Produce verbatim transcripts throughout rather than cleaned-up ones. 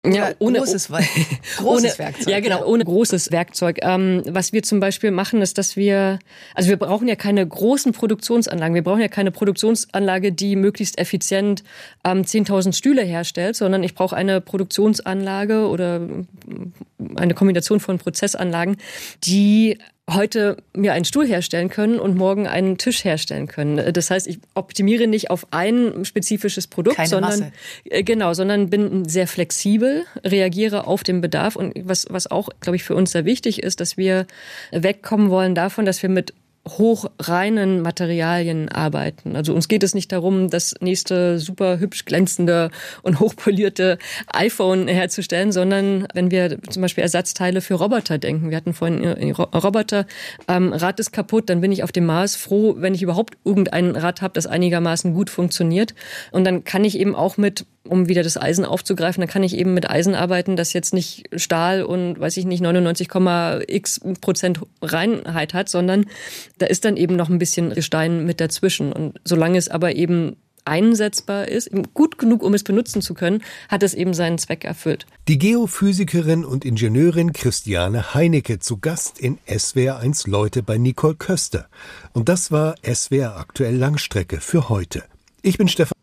Ja, ohne großes, großes ohne, Werkzeug. Ja, genau, ohne großes Werkzeug. Ähm, was wir zum Beispiel machen, ist, dass wir, also wir brauchen ja keine großen Produktionsanlagen. Wir brauchen ja keine Produktionsanlage, die möglichst effizient ähm, zehntausend Stühle herstellt, sondern ich brauche eine Produktionsanlage oder eine Kombination von Prozessanlagen, die heute mir einen Stuhl herstellen können und morgen einen Tisch herstellen können. Das heißt, ich optimiere nicht auf ein spezifisches Produkt, Keine sondern Masse. Äh, genau, sondern bin sehr flexibel, reagiere auf den Bedarf und was was auch, glaube ich, für uns sehr wichtig ist, dass wir wegkommen wollen davon, dass wir mit hochreinen Materialien arbeiten. Also uns geht es nicht darum, das nächste super hübsch glänzende und hochpolierte iPhone herzustellen, sondern wenn wir zum Beispiel Ersatzteile für Roboter denken. Wir hatten vorhin einen Roboter, ähm, Rad ist kaputt, dann bin ich auf dem Mars froh, wenn ich überhaupt irgendein Rad habe, das einigermaßen gut funktioniert. Und dann kann ich eben auch mit, um wieder das Eisen aufzugreifen, dann kann ich eben mit Eisen arbeiten, das jetzt nicht Stahl und, weiß ich nicht, neunundneunzig Komma x Prozent Reinheit hat, sondern da ist dann eben noch ein bisschen Gestein mit dazwischen. Und solange es aber eben einsetzbar ist, gut genug, um es benutzen zu können, hat es eben seinen Zweck erfüllt. Die Geophysikerin und Ingenieurin Christiane Heinecke zu Gast in S W R eins Leute bei Nicole Köster. Und das war S W R Aktuell Langstrecke für heute. Ich bin Stefan.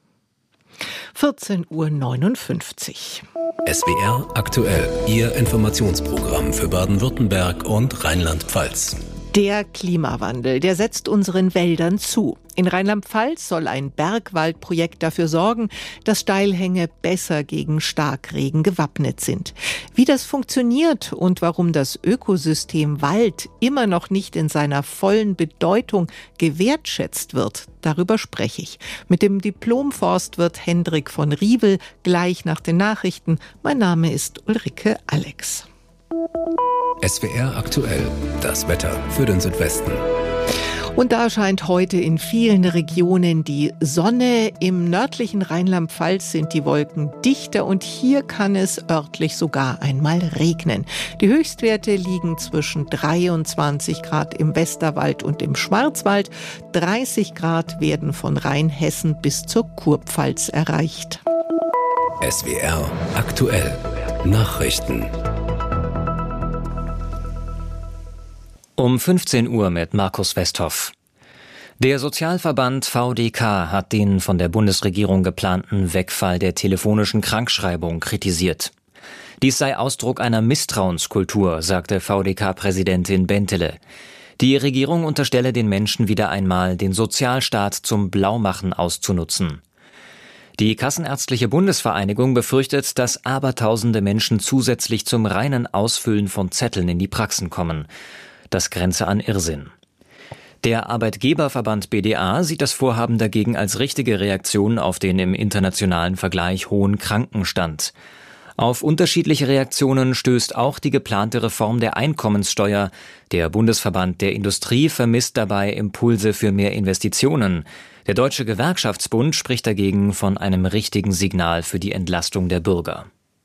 vierzehn Uhr neunundfünfzig. S W R Aktuell, Ihr Informationsprogramm für Baden-Württemberg und Rheinland-Pfalz. Der Klimawandel, der setzt unseren Wäldern zu. In Rheinland-Pfalz soll ein Bergwaldprojekt dafür sorgen, dass Steilhänge besser gegen Starkregen gewappnet sind. Wie das funktioniert und warum das Ökosystem Wald immer noch nicht in seiner vollen Bedeutung gewertschätzt wird, darüber spreche ich mit dem Diplom-Forstwirt Hendrik von Riebel gleich nach den Nachrichten. Mein Name ist Ulrike Alex. S W R Aktuell, das Wetter für den Südwesten. Und da scheint heute in vielen Regionen die Sonne. Im nördlichen Rheinland-Pfalz sind die Wolken dichter und hier kann es örtlich sogar einmal regnen. Die Höchstwerte liegen zwischen dreiundzwanzig Grad im Westerwald und im Schwarzwald. dreißig Grad werden von Rheinhessen bis zur Kurpfalz erreicht. S W R Aktuell, Nachrichten. Um fünfzehn Uhr mit Markus Westhoff. Der Sozialverband V D K hat den von der Bundesregierung geplanten Wegfall der telefonischen Krankschreibung kritisiert. Dies sei Ausdruck einer Misstrauenskultur, sagte V D K-Präsidentin Bentele. Die Regierung unterstelle den Menschen wieder einmal, den Sozialstaat zum Blaumachen auszunutzen. Die Kassenärztliche Bundesvereinigung befürchtet, dass abertausende Menschen zusätzlich zum reinen Ausfüllen von Zetteln in die Praxen kommen. Das grenze an Irrsinn. Der Arbeitgeberverband B D A sieht das Vorhaben dagegen als richtige Reaktion auf den im internationalen Vergleich hohen Krankenstand. Auf unterschiedliche Reaktionen stößt auch die geplante Reform der Einkommenssteuer. Der Bundesverband der Industrie vermisst dabei Impulse für mehr Investitionen. Der Deutsche Gewerkschaftsbund spricht dagegen von einem richtigen Signal für die Entlastung der Bürger.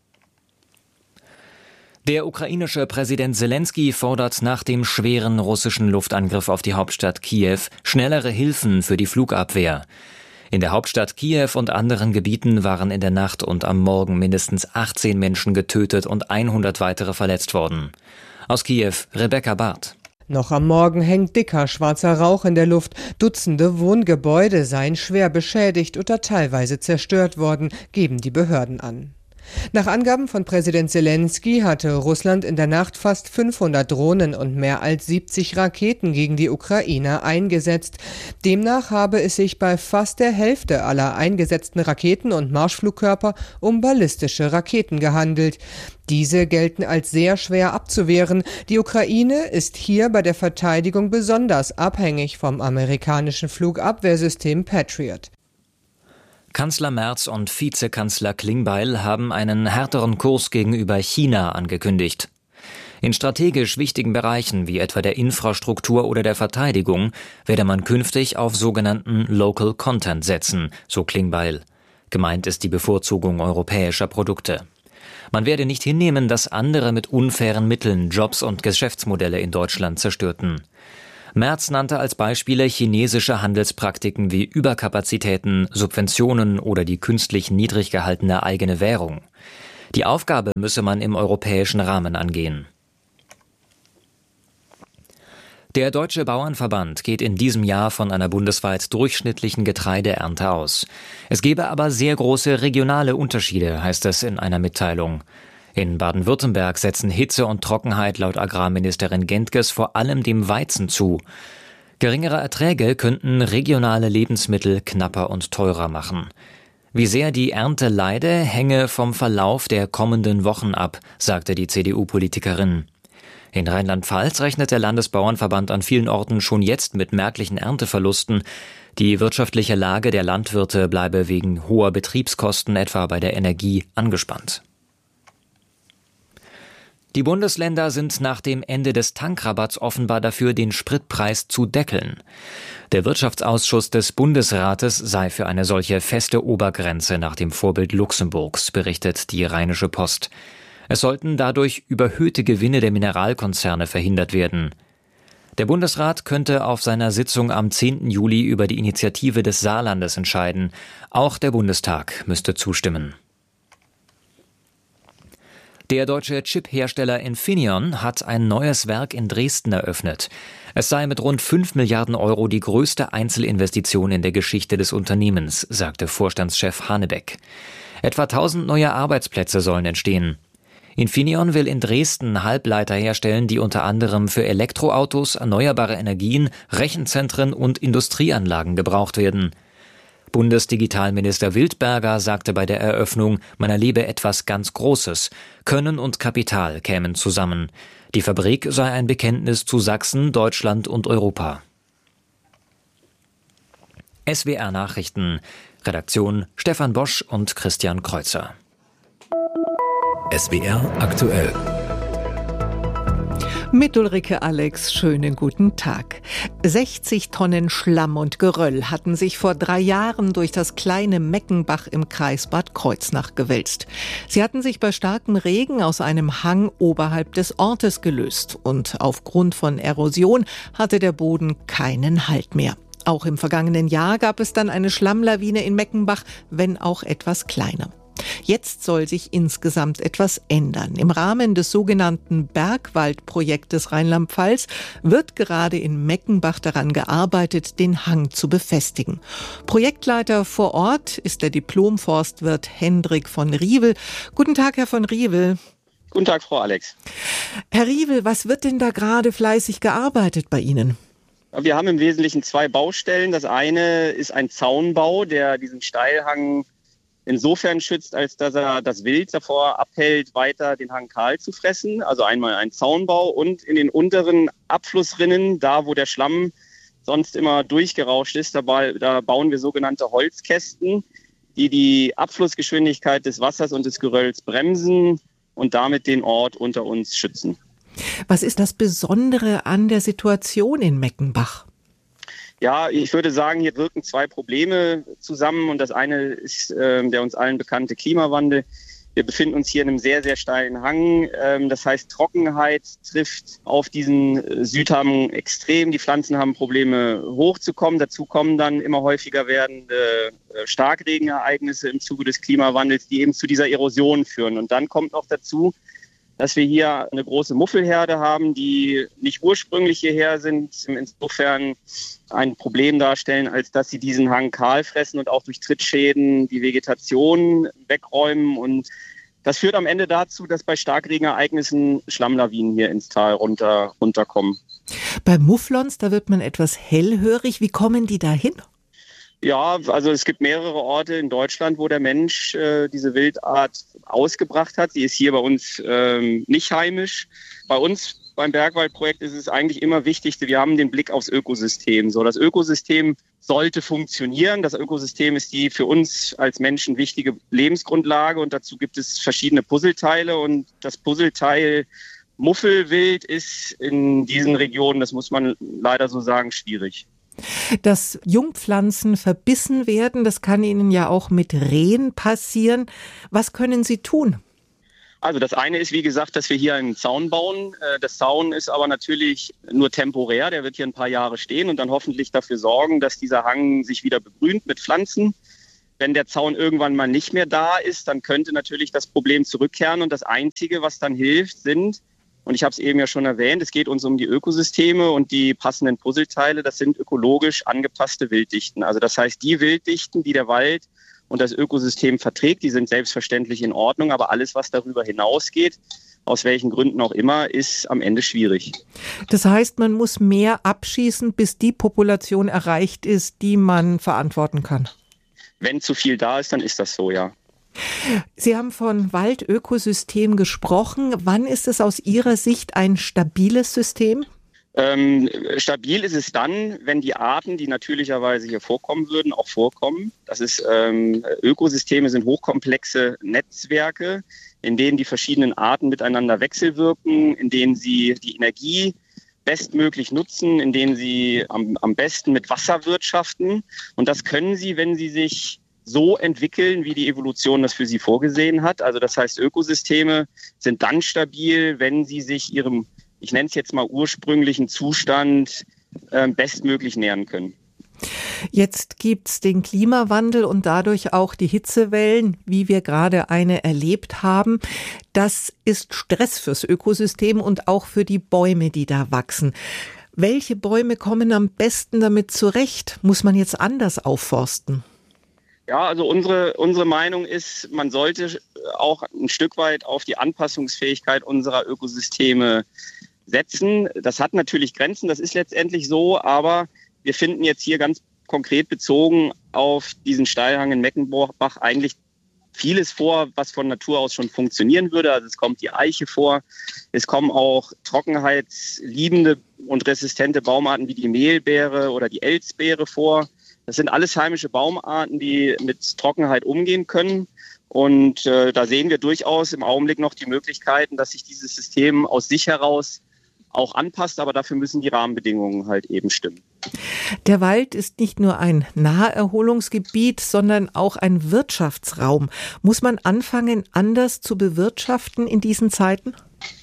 Der ukrainische Präsident Selenskyj fordert nach dem schweren russischen Luftangriff auf die Hauptstadt Kiew schnellere Hilfen für die Flugabwehr. In der Hauptstadt Kiew und anderen Gebieten waren in der Nacht und am Morgen mindestens achtzehn Menschen getötet und hundert weitere verletzt worden. Aus Kiew, Rebecca Barth. Noch am Morgen hängt dicker schwarzer Rauch in der Luft. Dutzende Wohngebäude seien schwer beschädigt oder teilweise zerstört worden, geben die Behörden an. Nach Angaben von Präsident Selenskyj hatte Russland in der Nacht fast fünfhundert Drohnen und mehr als siebzig Raketen gegen die Ukrainer eingesetzt. Demnach habe es sich bei fast der Hälfte aller eingesetzten Raketen und Marschflugkörper um ballistische Raketen gehandelt. Diese gelten als sehr schwer abzuwehren. Die Ukraine ist hier bei der Verteidigung besonders abhängig vom amerikanischen Flugabwehrsystem Patriot. Kanzler Merz und Vizekanzler Klingbeil haben einen härteren Kurs gegenüber China angekündigt. In strategisch wichtigen Bereichen wie etwa der Infrastruktur oder der Verteidigung werde man künftig auf sogenannten Local Content setzen, so Klingbeil. Gemeint ist die Bevorzugung europäischer Produkte. Man werde nicht hinnehmen, dass andere mit unfairen Mitteln Jobs und Geschäftsmodelle in Deutschland zerstörten. Merz nannte als Beispiele chinesische Handelspraktiken wie Überkapazitäten, Subventionen oder die künstlich niedrig gehaltene eigene Währung. Die Aufgabe müsse man im europäischen Rahmen angehen. Der Deutsche Bauernverband geht in diesem Jahr von einer bundesweit durchschnittlichen Getreideernte aus. Es gebe aber sehr große regionale Unterschiede, heißt es in einer Mitteilung. In Baden-Württemberg setzen Hitze und Trockenheit laut Agrarministerin Gentges vor allem dem Weizen zu. Geringere Erträge könnten regionale Lebensmittel knapper und teurer machen. Wie sehr die Ernte leide, hänge vom Verlauf der kommenden Wochen ab, sagte die C D U-Politikerin. In Rheinland-Pfalz rechnet der Landesbauernverband an vielen Orten schon jetzt mit merklichen Ernteverlusten. Die wirtschaftliche Lage der Landwirte bleibe wegen hoher Betriebskosten, etwa bei der Energie, angespannt. Die Bundesländer sind nach dem Ende des Tankrabatts offenbar dafür, den Spritpreis zu deckeln. Der Wirtschaftsausschuss des Bundesrates sei für eine solche feste Obergrenze nach dem Vorbild Luxemburgs, berichtet die Rheinische Post. Es sollten dadurch überhöhte Gewinne der Mineralkonzerne verhindert werden. Der Bundesrat könnte auf seiner Sitzung am zehnten Juli über die Initiative des Saarlandes entscheiden. Auch der Bundestag müsste zustimmen. Der deutsche Chip-Hersteller Infineon hat ein neues Werk in Dresden eröffnet. Es sei mit rund fünf Milliarden Euro die größte Einzelinvestition in der Geschichte des Unternehmens, sagte Vorstandschef Hanebeck. Etwa tausend neue Arbeitsplätze sollen entstehen. Infineon will in Dresden Halbleiter herstellen, die unter anderem für Elektroautos, erneuerbare Energien, Rechenzentren und Industrieanlagen gebraucht werden. Bundesdigitalminister Wildberger sagte bei der Eröffnung, man erlebe etwas ganz Großes. Können und Kapital kämen zusammen. Die Fabrik sei ein Bekenntnis zu Sachsen, Deutschland und Europa. S W R Nachrichten. Redaktion Stefan Bosch und Christian Kreuzer. S W R aktuell. Mit Ulrike Alex, schönen guten Tag. sechzig Tonnen Schlamm und Geröll hatten sich vor drei Jahren durch das kleine Meckenbach im Kreis Bad Kreuznach gewälzt. Sie hatten sich bei starkem Regen aus einem Hang oberhalb des Ortes gelöst und aufgrund von Erosion hatte der Boden keinen Halt mehr. Auch im vergangenen Jahr gab es dann eine Schlammlawine in Meckenbach, wenn auch etwas kleiner. Jetzt soll sich insgesamt etwas ändern. Im Rahmen des sogenannten Bergwaldprojektes Rheinland-Pfalz wird gerade in Meckenbach daran gearbeitet, den Hang zu befestigen. Projektleiter vor Ort ist der Diplom-Forstwirt Hendrik von Riewel. Guten Tag, Herr von Riewel. Guten Tag, Frau Alex. Herr Riewel, was wird denn da gerade fleißig gearbeitet bei Ihnen? Wir haben im Wesentlichen zwei Baustellen. Das eine ist ein Zaunbau, der diesen Steilhang insofern schützt, als dass er das Wild davor abhält, weiter den Hang kahl zu fressen. Also einmal ein Zaunbau und in den unteren Abflussrinnen, da wo der Schlamm sonst immer durchgerauscht ist, da, da bauen wir sogenannte Holzkästen, die die Abflussgeschwindigkeit des Wassers und des Gerölls bremsen und damit den Ort unter uns schützen. Was ist das Besondere an der Situation in Meckenbach? Ja, ich würde sagen, hier wirken zwei Probleme zusammen und das eine ist äh, der uns allen bekannte Klimawandel. Wir befinden uns hier in einem sehr, sehr steilen Hang. Ähm, das heißt, Trockenheit trifft auf diesen Südhang extrem. Die Pflanzen haben Probleme, hochzukommen. Dazu kommen dann immer häufiger werdende äh, Starkregenereignisse im Zuge des Klimawandels, die eben zu dieser Erosion führen. Und dann kommt noch dazu, dass wir hier eine große Muffelherde haben, die nicht ursprünglich hierher sind, insofern ein Problem darstellen, als dass sie diesen Hang kahl fressen und auch durch Trittschäden die Vegetation wegräumen. Und das führt am Ende dazu, dass bei Starkregenereignissen Schlammlawinen hier ins Tal runter, runterkommen. Bei Mufflons, da wird man etwas hellhörig. Wie kommen die da hin? Ja, also es gibt mehrere Orte in Deutschland, wo der Mensch äh, diese Wildart ausgebracht hat. Sie ist hier bei uns ähm, nicht heimisch. Bei uns beim Bergwaldprojekt ist es eigentlich immer wichtig, wir haben den Blick aufs Ökosystem. So, das Ökosystem sollte funktionieren. Das Ökosystem ist die für uns als Menschen wichtige Lebensgrundlage und dazu gibt es verschiedene Puzzleteile und das Puzzleteil Muffelwild ist in diesen Regionen, das muss man leider so sagen, schwierig. Dass Jungpflanzen verbissen werden, das kann Ihnen ja auch mit Rehen passieren. Was können Sie tun? Also das eine ist, wie gesagt, dass wir hier einen Zaun bauen. Das Zaun ist aber natürlich nur temporär. Der wird hier ein paar Jahre stehen und dann hoffentlich dafür sorgen, dass dieser Hang sich wieder begrünt mit Pflanzen. wenn der Zaun irgendwann mal nicht mehr da ist, dann könnte natürlich das Problem zurückkehren. Und das Einzige, was dann hilft, sind, und ich habe es eben ja schon erwähnt, es geht uns um die Ökosysteme und die passenden Puzzleteile, das sind ökologisch angepasste Wilddichten. Also das heißt, die Wilddichten, die der Wald und das Ökosystem verträgt, die sind selbstverständlich in Ordnung, aber alles, was darüber hinausgeht, aus welchen Gründen auch immer, ist am Ende schwierig. Das heißt, man muss mehr abschießen, bis die Population erreicht ist, die man verantworten kann. Wenn zu viel da ist, dann ist das so, ja. Sie haben von Waldökosystem gesprochen. Wann ist es aus Ihrer Sicht ein stabiles System? Ähm, stabil ist es dann, wenn die Arten, die natürlicherweise hier vorkommen würden, auch vorkommen. Das ist, ähm, Ökosysteme sind hochkomplexe Netzwerke, in denen die verschiedenen Arten miteinander wechselwirken, in denen sie die Energie bestmöglich nutzen, in denen sie am, am besten mit Wasser wirtschaften. Und das können sie, wenn sie sich so entwickeln, wie die Evolution das für sie vorgesehen hat. Also das heißt, Ökosysteme sind dann stabil, wenn sie sich ihrem, ich nenne es jetzt mal ursprünglichen Zustand, äh, bestmöglich nähern können. Jetzt gibt's den Klimawandel und dadurch auch die Hitzewellen, wie wir gerade eine erlebt haben. Das ist Stress fürs Ökosystem und auch für die Bäume, die da wachsen. Welche Bäume kommen am besten damit zurecht? Muss man jetzt anders aufforsten? Ja, also unsere, unsere Meinung ist, man sollte auch ein Stück weit auf die Anpassungsfähigkeit unserer Ökosysteme setzen. Das hat natürlich Grenzen, das ist letztendlich so, aber wir finden jetzt hier ganz konkret bezogen auf diesen Steilhang in Meckenbach eigentlich vieles vor, was von Natur aus schon funktionieren würde. Also es kommt die Eiche vor, es kommen auch trockenheitsliebende und resistente Baumarten wie die Mehlbeere oder die Elsbeere vor. Das sind alles heimische Baumarten, die mit Trockenheit umgehen können. Und äh, da sehen wir durchaus im Augenblick noch die Möglichkeiten, dass sich dieses System aus sich heraus auch anpasst, aber dafür müssen die Rahmenbedingungen halt eben stimmen. Der Wald ist nicht nur ein Naherholungsgebiet, sondern auch ein Wirtschaftsraum. Muss man anfangen, anders zu bewirtschaften in diesen Zeiten?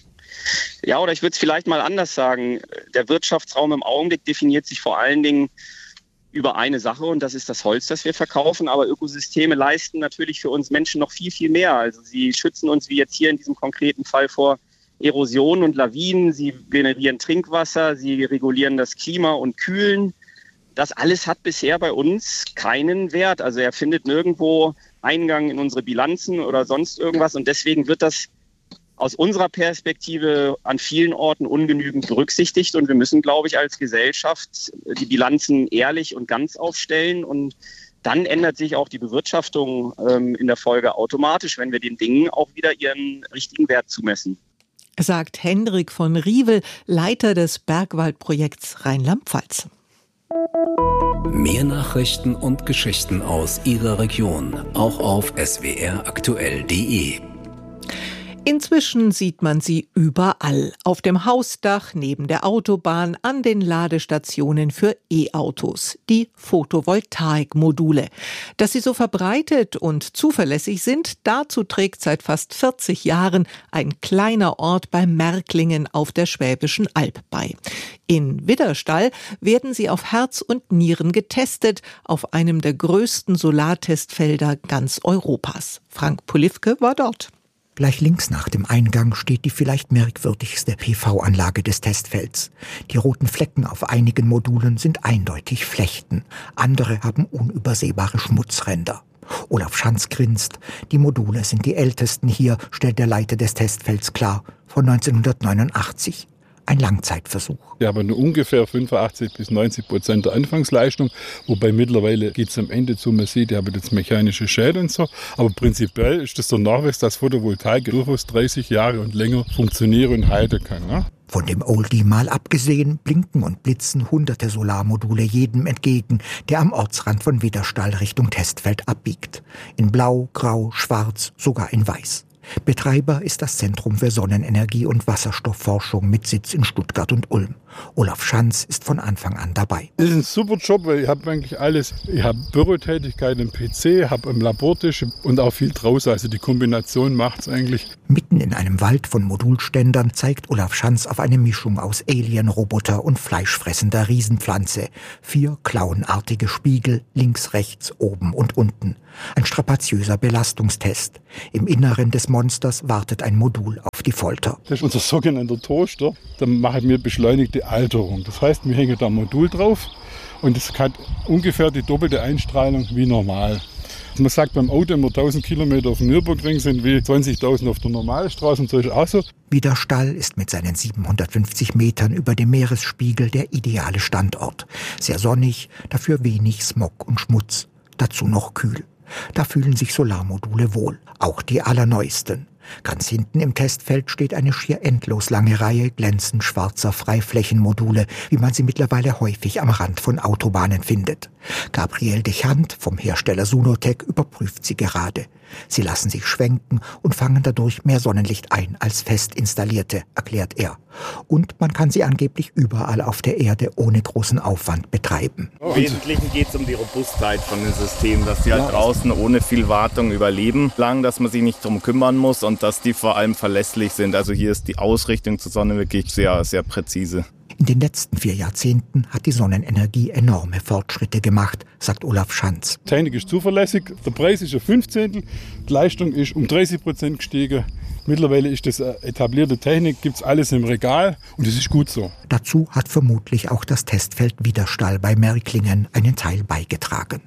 Ja, oder ich würde es vielleicht mal anders sagen. Der Wirtschaftsraum im Augenblick definiert sich vor allen Dingen über eine Sache und das ist das Holz, das wir verkaufen. Aber Ökosysteme leisten natürlich für uns Menschen noch viel, viel mehr. Also sie schützen uns, wie jetzt hier in diesem konkreten Fall, vor Erosion und Lawinen, sie generieren Trinkwasser, sie regulieren das Klima und kühlen. Das alles hat bisher bei uns keinen Wert. Also er findet nirgendwo Eingang in unsere Bilanzen oder sonst irgendwas. Und deswegen wird das aus unserer Perspektive an vielen Orten ungenügend berücksichtigt. Und wir müssen, glaube ich, als Gesellschaft die Bilanzen ehrlich und ganz aufstellen. Und dann ändert sich auch die Bewirtschaftung ähm, in der Folge automatisch, wenn wir den Dingen auch wieder ihren richtigen Wert zumessen. Sagt Hendrik von Riewel, Leiter des Bergwaldprojekts Rheinland-Pfalz. Mehr Nachrichten und Geschichten aus Ihrer Region, auch auf s w r aktuell punkt d e. Inzwischen sieht man sie überall. Auf dem Hausdach, neben der Autobahn, an den Ladestationen für E-Autos. Die Photovoltaikmodule. Dass sie so verbreitet und zuverlässig sind, dazu trägt seit fast vierzig Jahren ein kleiner Ort bei Märklingen auf der Schwäbischen Alb bei. In Widderstall werden sie auf Herz und Nieren getestet, auf einem der größten Solartestfelder ganz Europas. Frank Polivke war dort. Gleich links nach dem Eingang steht die vielleicht merkwürdigste P V-Anlage des Testfelds. Die roten Flecken auf einigen Modulen sind eindeutig Flechten. Andere haben unübersehbare Schmutzränder. Olaf Schanz grinst. Die Module sind die ältesten hier, stellt der Leiter des Testfelds klar, von neunzehnhundertneunundachtzig. Ein Langzeitversuch. Wir haben nur ungefähr fünfundachtzig bis neunzig Prozent der Anfangsleistung, wobei mittlerweile geht es am Ende zu, man sieht, ihr habt jetzt mechanische Schäden und so, aber prinzipiell ist das der Nachweis, dass Photovoltaik durchaus dreißig Jahre und länger funktionieren und halten kann. Ne? Von dem Oldie mal abgesehen, blinken und blitzen hunderte Solarmodule jedem entgegen, der am Ortsrand von Widderstall Richtung Testfeld abbiegt. In Blau, Grau, Schwarz, sogar in Weiß. Betreiber ist das Zentrum für Sonnenenergie und Wasserstoffforschung mit Sitz in Stuttgart und Ulm. Olaf Schanz ist von Anfang an dabei. Das ist ein super Job, weil ich habe eigentlich alles. Ich habe Bürotätigkeit im P C, habe im Labortisch und auch viel draußen. Also die Kombination macht es eigentlich. Mitten in einem Wald von Modulständern zeigt Olaf Schanz auf eine Mischung aus Alien-Roboter und fleischfressender Riesenpflanze. Vier klauenartige Spiegel, links, rechts, oben und unten. Ein strapaziöser Belastungstest. Im Inneren des Monsters wartet ein Modul auf die Folter. Das ist unser sogenannter Toaster. Da machen wir beschleunigte Alterung. Das heißt, wir hängen da ein Modul drauf und es hat ungefähr die doppelte Einstrahlung wie normal. Man sagt beim Auto immer tausend Kilometer auf dem Nürburgring sind wie zwanzigtausend auf der Normalstraße und so ist auch so. Wiederstall ist mit seinen siebenhundertfünfzig Metern über dem Meeresspiegel der ideale Standort. Sehr sonnig, dafür wenig Smog und Schmutz. Dazu noch kühl. Da fühlen sich Solarmodule wohl, auch die allerneuesten. Ganz hinten im Testfeld steht eine schier endlos lange Reihe glänzend schwarzer Freiflächenmodule, wie man sie mittlerweile häufig am Rand von Autobahnen findet. Gabriel Dechant vom Hersteller Sunotec überprüft sie gerade. Sie lassen sich schwenken und fangen dadurch mehr Sonnenlicht ein als fest installierte, erklärt er. Und man kann sie angeblich überall auf der Erde ohne großen Aufwand betreiben. Im Wesentlichen geht es um die Robustheit von den Systemen, dass die halt draußen ohne viel Wartung überleben, lang, dass man sich nicht drum kümmern muss und dass die vor allem verlässlich sind. Also hier ist die Ausrichtung zur Sonne wirklich sehr, sehr präzise. In den letzten vier Jahrzehnten hat die Sonnenenergie enorme Fortschritte gemacht, sagt Olaf Schanz. Die Technik ist zuverlässig, der Preis ist ein Fünfzehntel, die Leistung ist um dreißig Prozent gestiegen. Mittlerweile ist das etablierte Technik, gibt es alles im Regal und das ist gut so. Dazu hat vermutlich auch das Testfeld Wiederstall bei Märklingen einen Teil beigetragen.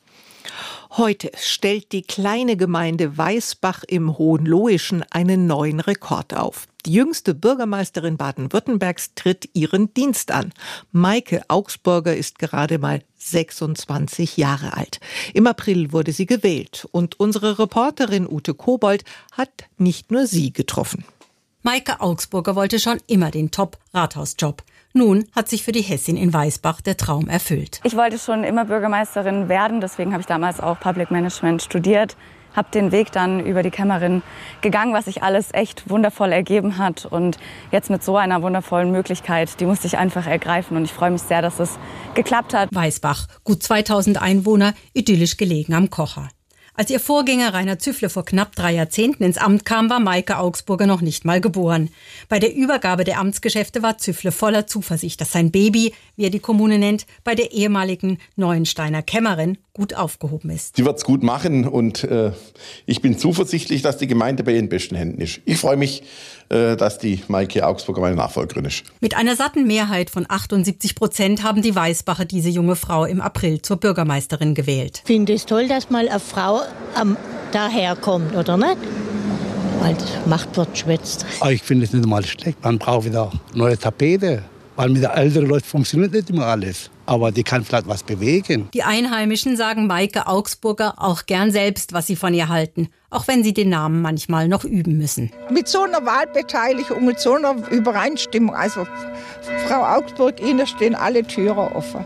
Heute stellt die kleine Gemeinde Weißbach im Hohenlohischen einen neuen Rekord auf. Die jüngste Bürgermeisterin Baden-Württembergs tritt ihren Dienst an. Maike Augsburger ist gerade mal sechsundzwanzig Jahre alt. Im April wurde sie gewählt und unsere Reporterin Ute Kobold hat nicht nur sie getroffen. Maike Augsburger wollte schon immer den Top-Rathausjob. Nun hat sich für die Hessin in Weißbach der Traum erfüllt. Ich wollte schon immer Bürgermeisterin werden, deswegen habe ich damals auch Public Management studiert. Habe den Weg dann über die Kämmerin gegangen, was sich alles echt wundervoll ergeben hat. Und jetzt mit so einer wundervollen Möglichkeit, die musste ich einfach ergreifen. Und ich freue mich sehr, dass es geklappt hat. Weißbach, gut zweitausend Einwohner, idyllisch gelegen am Kocher. Als ihr Vorgänger Rainer Züffle vor knapp drei Jahrzehnten ins Amt kam, war Maike Augsburger noch nicht mal geboren. Bei der Übergabe der Amtsgeschäfte war Züffle voller Zuversicht, dass sein Baby, wie er die Kommune nennt, bei der ehemaligen Neuensteiner Kämmerin gut aufgehoben ist. Sie wird's gut machen und äh, ich bin zuversichtlich, dass die Gemeinde bei ihren besten Händen ist. Ich freue mich, äh, dass die Maike Augsburger meine Nachfolgerin ist. Mit einer satten Mehrheit von achtundsiebzig Prozent haben die Weißbacher diese junge Frau im April zur Bürgermeisterin gewählt. Ich finde es toll, dass mal eine Frau ähm, daherkommt, oder nicht? Weil das Macht wird schwätzt. Ich finde es nicht mal schlecht. Man braucht wieder neue Tapete. Weil mit den älteren Leuten funktioniert nicht immer alles. Aber die kann vielleicht was bewegen. Die Einheimischen sagen Maike Augsburger auch gern selbst, was sie von ihr halten. Auch wenn sie den Namen manchmal noch üben müssen. Mit so einer Wahlbeteiligung, mit so einer Übereinstimmung, also Frau Augsburg, Ihnen stehen alle Türen offen.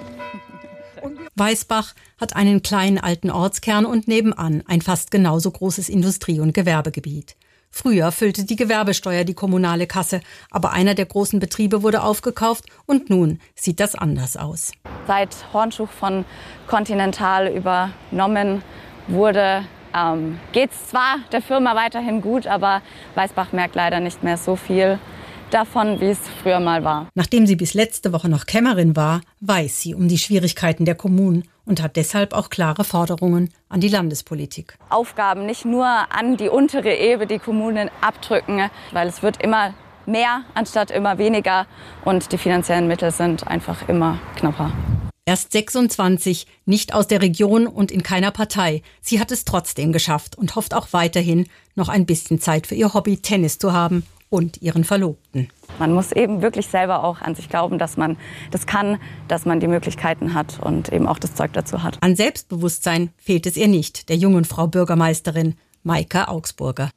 Weißbach hat einen kleinen alten Ortskern und nebenan ein fast genauso großes Industrie- und Gewerbegebiet. Früher füllte die Gewerbesteuer die kommunale Kasse, aber einer der großen Betriebe wurde aufgekauft und nun sieht das anders aus. Seit Hornschuch von Continental übernommen wurde, ähm, geht es zwar der Firma weiterhin gut, aber Weißbach merkt leider nicht mehr so viel davon, wie es früher mal war. Nachdem sie bis letzte Woche noch Kämmerin war, weiß sie um die Schwierigkeiten der Kommunen und hat deshalb auch klare Forderungen an die Landespolitik. Aufgaben nicht nur an die untere Ebene, die Kommunen abdrücken, weil es wird immer mehr anstatt immer weniger und die finanziellen Mittel sind einfach immer knapper. Erst sechsundzwanzig, nicht aus der Region und in keiner Partei. Sie hat es trotzdem geschafft und hofft auch weiterhin, noch ein bisschen Zeit für ihr Hobby Tennis zu haben und ihren Verlobten. Man muss eben wirklich selber auch an sich glauben, dass man das kann, dass man die Möglichkeiten hat und eben auch das Zeug dazu hat. An Selbstbewusstsein fehlt es ihr nicht, der jungen Frau Bürgermeisterin Maike Augsburger.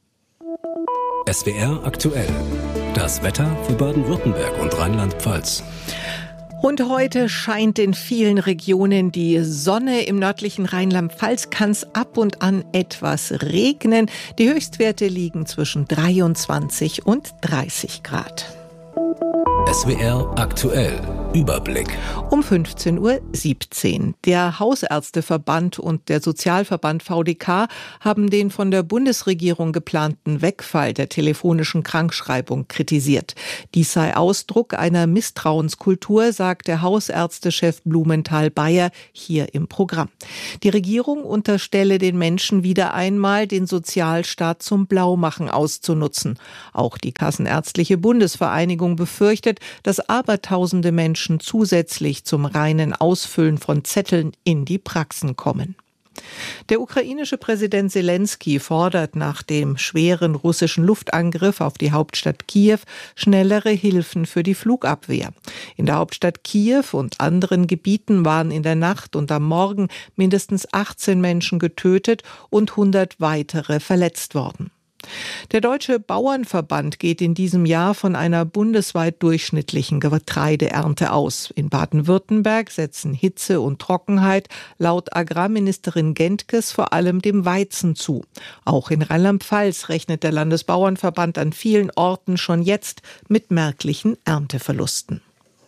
S W R aktuell. Das Wetter für Baden-Württemberg und Rheinland-Pfalz. Und heute scheint in vielen Regionen die Sonne. Im nördlichen Rheinland-Pfalz kann es ab und an etwas regnen. Die Höchstwerte liegen zwischen dreiundzwanzig und dreißig Grad. S W R aktuell. Überblick. Um fünfzehn Uhr siebzehn. Der Hausärzteverband und der Sozialverband V D K haben den von der Bundesregierung geplanten Wegfall der telefonischen Krankschreibung kritisiert. Dies sei Ausdruck einer Misstrauenskultur, sagt der Hausärztechef Blumenthal-Beyer hier im Programm. Die Regierung unterstelle den Menschen wieder einmal, den Sozialstaat zum Blaumachen auszunutzen. Auch die Kassenärztliche Bundesvereinigung befürchtet, dass abertausende Menschen zusätzlich zum reinen Ausfüllen von Zetteln in die Praxen kommen. Der ukrainische Präsident Selenskyj fordert nach dem schweren russischen Luftangriff auf die Hauptstadt Kiew schnellere Hilfen für die Flugabwehr. In der Hauptstadt Kiew und anderen Gebieten waren in der Nacht und am Morgen mindestens achtzehn Menschen getötet und hundert weitere verletzt worden. Der Deutsche Bauernverband geht in diesem Jahr von einer bundesweit durchschnittlichen Getreideernte aus. In Baden-Württemberg setzen Hitze und Trockenheit laut Agrarministerin Gentges vor allem dem Weizen zu. Auch in Rheinland-Pfalz rechnet der Landesbauernverband an vielen Orten schon jetzt mit merklichen Ernteverlusten.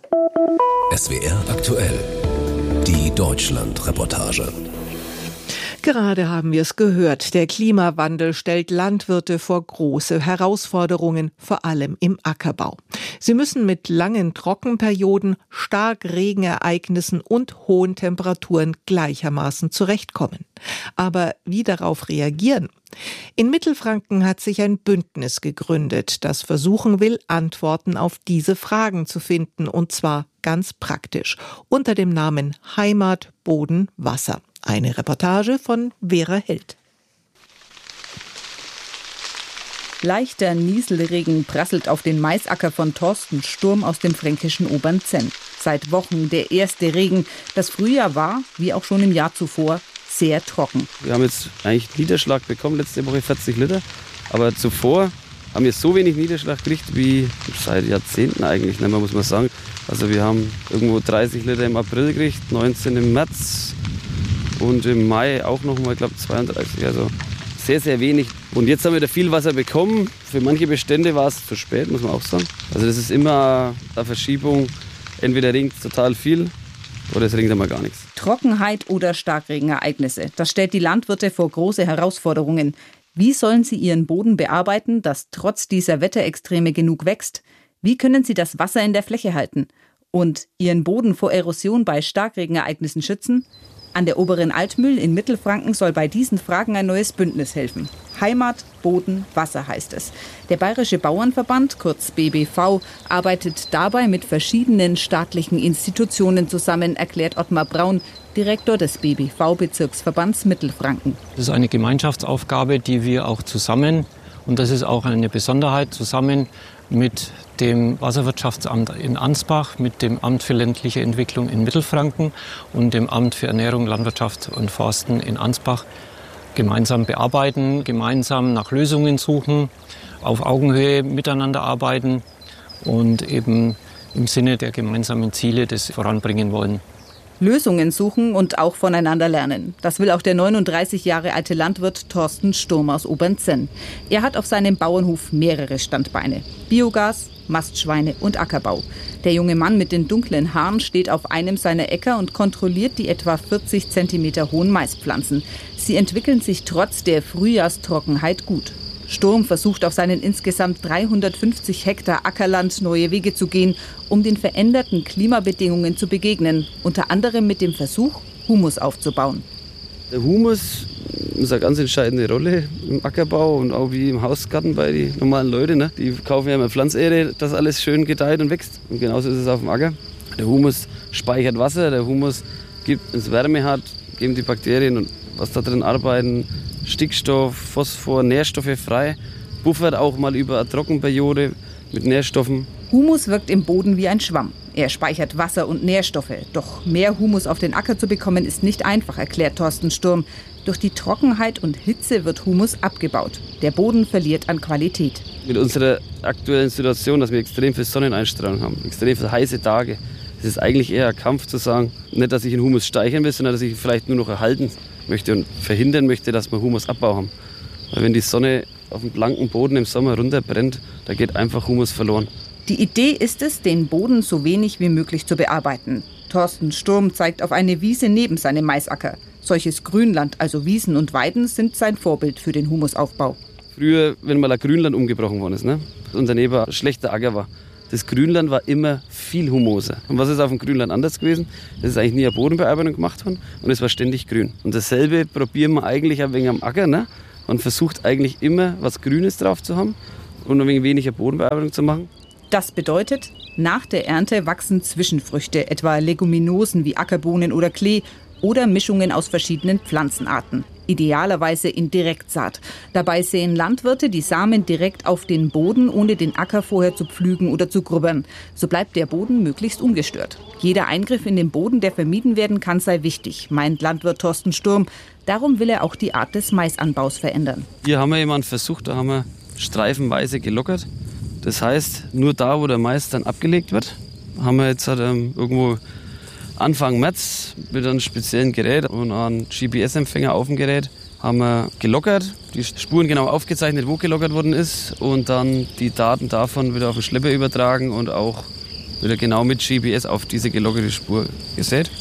S W R aktuell. Die Deutschland-Reportage. Gerade haben wir es gehört, der Klimawandel stellt Landwirte vor große Herausforderungen, vor allem im Ackerbau. Sie müssen mit langen Trockenperioden, Starkregenereignissen und hohen Temperaturen gleichermaßen zurechtkommen. Aber wie darauf reagieren? In Mittelfranken hat sich ein Bündnis gegründet, das versuchen will, Antworten auf diese Fragen zu finden, und zwar ganz praktisch, unter dem Namen Heimat, Boden, Wasser. Eine Reportage von Vera Held. Leichter Nieselregen prasselt auf den Maisacker von Thorsten Sturm aus dem fränkischen Obernzenn. Seit Wochen der erste Regen. Das Frühjahr war, wie auch schon im Jahr zuvor, sehr trocken. Wir haben jetzt eigentlich Niederschlag bekommen, letzte Woche vierzig Liter. Aber zuvor haben wir so wenig Niederschlag gekriegt wie seit Jahrzehnten eigentlich, ne, muss man sagen. Also wir haben irgendwo dreißig Liter im April gekriegt, neunzehn im März. Und im Mai auch noch mal, ich glaube, zweiunddreißig, also sehr, sehr wenig. Und jetzt haben wir da viel Wasser bekommen. Für manche Bestände war es zu spät, muss man auch sagen. Also das ist immer eine Verschiebung. Entweder regnet es total viel oder es regnet einmal gar nichts. Trockenheit oder Starkregenereignisse, das stellt die Landwirte vor große Herausforderungen. Wie sollen sie ihren Boden bearbeiten, dass trotz dieser Wetterextreme genug wächst? Wie können sie das Wasser in der Fläche halten? Und ihren Boden vor Erosion bei Starkregenereignissen schützen? An der Oberen Altmühl in Mittelfranken soll bei diesen Fragen ein neues Bündnis helfen. Heimat, Boden, Wasser heißt es. Der Bayerische Bauernverband, kurz B B V, arbeitet dabei mit verschiedenen staatlichen Institutionen zusammen, erklärt Ottmar Braun, Direktor des B B V-Bezirksverbands Mittelfranken. Das ist eine Gemeinschaftsaufgabe, die wir auch zusammen, und das ist auch eine Besonderheit, zusammen mit dem Wasserwirtschaftsamt in Ansbach, mit dem Amt für ländliche Entwicklung in Mittelfranken und dem Amt für Ernährung, Landwirtschaft und Forsten in Ansbach gemeinsam bearbeiten, gemeinsam nach Lösungen suchen, auf Augenhöhe miteinander arbeiten und eben im Sinne der gemeinsamen Ziele das voranbringen wollen. Lösungen suchen und auch voneinander lernen. Das will auch der neununddreißig Jahre alte Landwirt Thorsten Sturm aus Obernzenn. Er hat auf seinem Bauernhof mehrere Standbeine. Biogas, Mastschweine und Ackerbau. Der junge Mann mit den dunklen Haaren steht auf einem seiner Äcker und kontrolliert die etwa vierzig Zentimeter hohen Maispflanzen. Sie entwickeln sich trotz der Frühjahrstrockenheit gut. Sturm versucht auf seinen insgesamt dreihundertfünfzig Hektar Ackerland neue Wege zu gehen, um den veränderten Klimabedingungen zu begegnen. Unter anderem mit dem Versuch, Humus aufzubauen. Der Humus ist eine ganz entscheidende Rolle im Ackerbau und auch wie im Hausgarten bei den normalen Leuten. Ne? Die kaufen ja immer Pflanzerde, dass alles schön gedeiht und wächst. Und genauso ist es auf dem Acker. Der Humus speichert Wasser, der Humus gibt, wenn es Wärme hat, geben die Bakterien und was da drin arbeiten, Stickstoff, Phosphor, Nährstoffe frei, buffert auch mal über eine Trockenperiode mit Nährstoffen. Humus wirkt im Boden wie ein Schwamm. Er speichert Wasser und Nährstoffe. Doch mehr Humus auf den Acker zu bekommen, ist nicht einfach, erklärt Thorsten Sturm. Durch die Trockenheit und Hitze wird Humus abgebaut. Der Boden verliert an Qualität. Mit unserer aktuellen Situation, dass wir extrem viel Sonneneinstrahlung haben, extrem viele heiße Tage, Es ist eigentlich eher ein Kampf zu sagen, nicht, dass ich den Humus steigern will, sondern dass ich ihn vielleicht nur noch erhalten möchte und verhindern möchte, dass wir Humusabbau haben. Weil wenn die Sonne auf dem blanken Boden im Sommer runterbrennt, da geht einfach Humus verloren. Die Idee ist es, den Boden so wenig wie möglich zu bearbeiten. Thorsten Sturm zeigt auf eine Wiese neben seinem Maisacker. Solches Grünland, also Wiesen und Weiden, sind sein Vorbild für den Humusaufbau. Früher, wenn mal ein Grünland umgebrochen worden ist, ne, und daneben ein schlechter Acker war, das Grünland war immer viel humoser. Und was ist auf dem Grünland anders gewesen? Es ist eigentlich nie eine Bodenbearbeitung gemacht worden und es war ständig grün. Und dasselbe probieren wir eigentlich ein wenig am Acker. Ne? Man versucht eigentlich immer, was Grünes drauf zu haben und ein wenig weniger Bodenbearbeitung zu machen. Das bedeutet, nach der Ernte wachsen Zwischenfrüchte, etwa Leguminosen wie Ackerbohnen oder Klee oder Mischungen aus verschiedenen Pflanzenarten. Idealerweise in Direktsaat. Dabei säen Landwirte die Samen direkt auf den Boden, ohne den Acker vorher zu pflügen oder zu grubbern. So bleibt der Boden möglichst ungestört. Jeder Eingriff in den Boden, der vermieden werden kann, sei wichtig, meint Landwirt Thorsten Sturm. Darum will er auch die Art des Maisanbaus verändern. Hier haben wir jemanden versucht, da haben wir streifenweise gelockert. Das heißt, nur da, wo der Mais dann abgelegt wird, haben wir jetzt halt, ähm, irgendwo Anfang März mit einem speziellen Gerät und einem G P S-Empfänger auf dem Gerät haben wir gelockert, die Spuren genau aufgezeichnet, wo gelockert worden ist und dann die Daten davon wieder auf den Schlepper übertragen und auch wieder genau mit G P S auf diese gelockerte Spur gesät.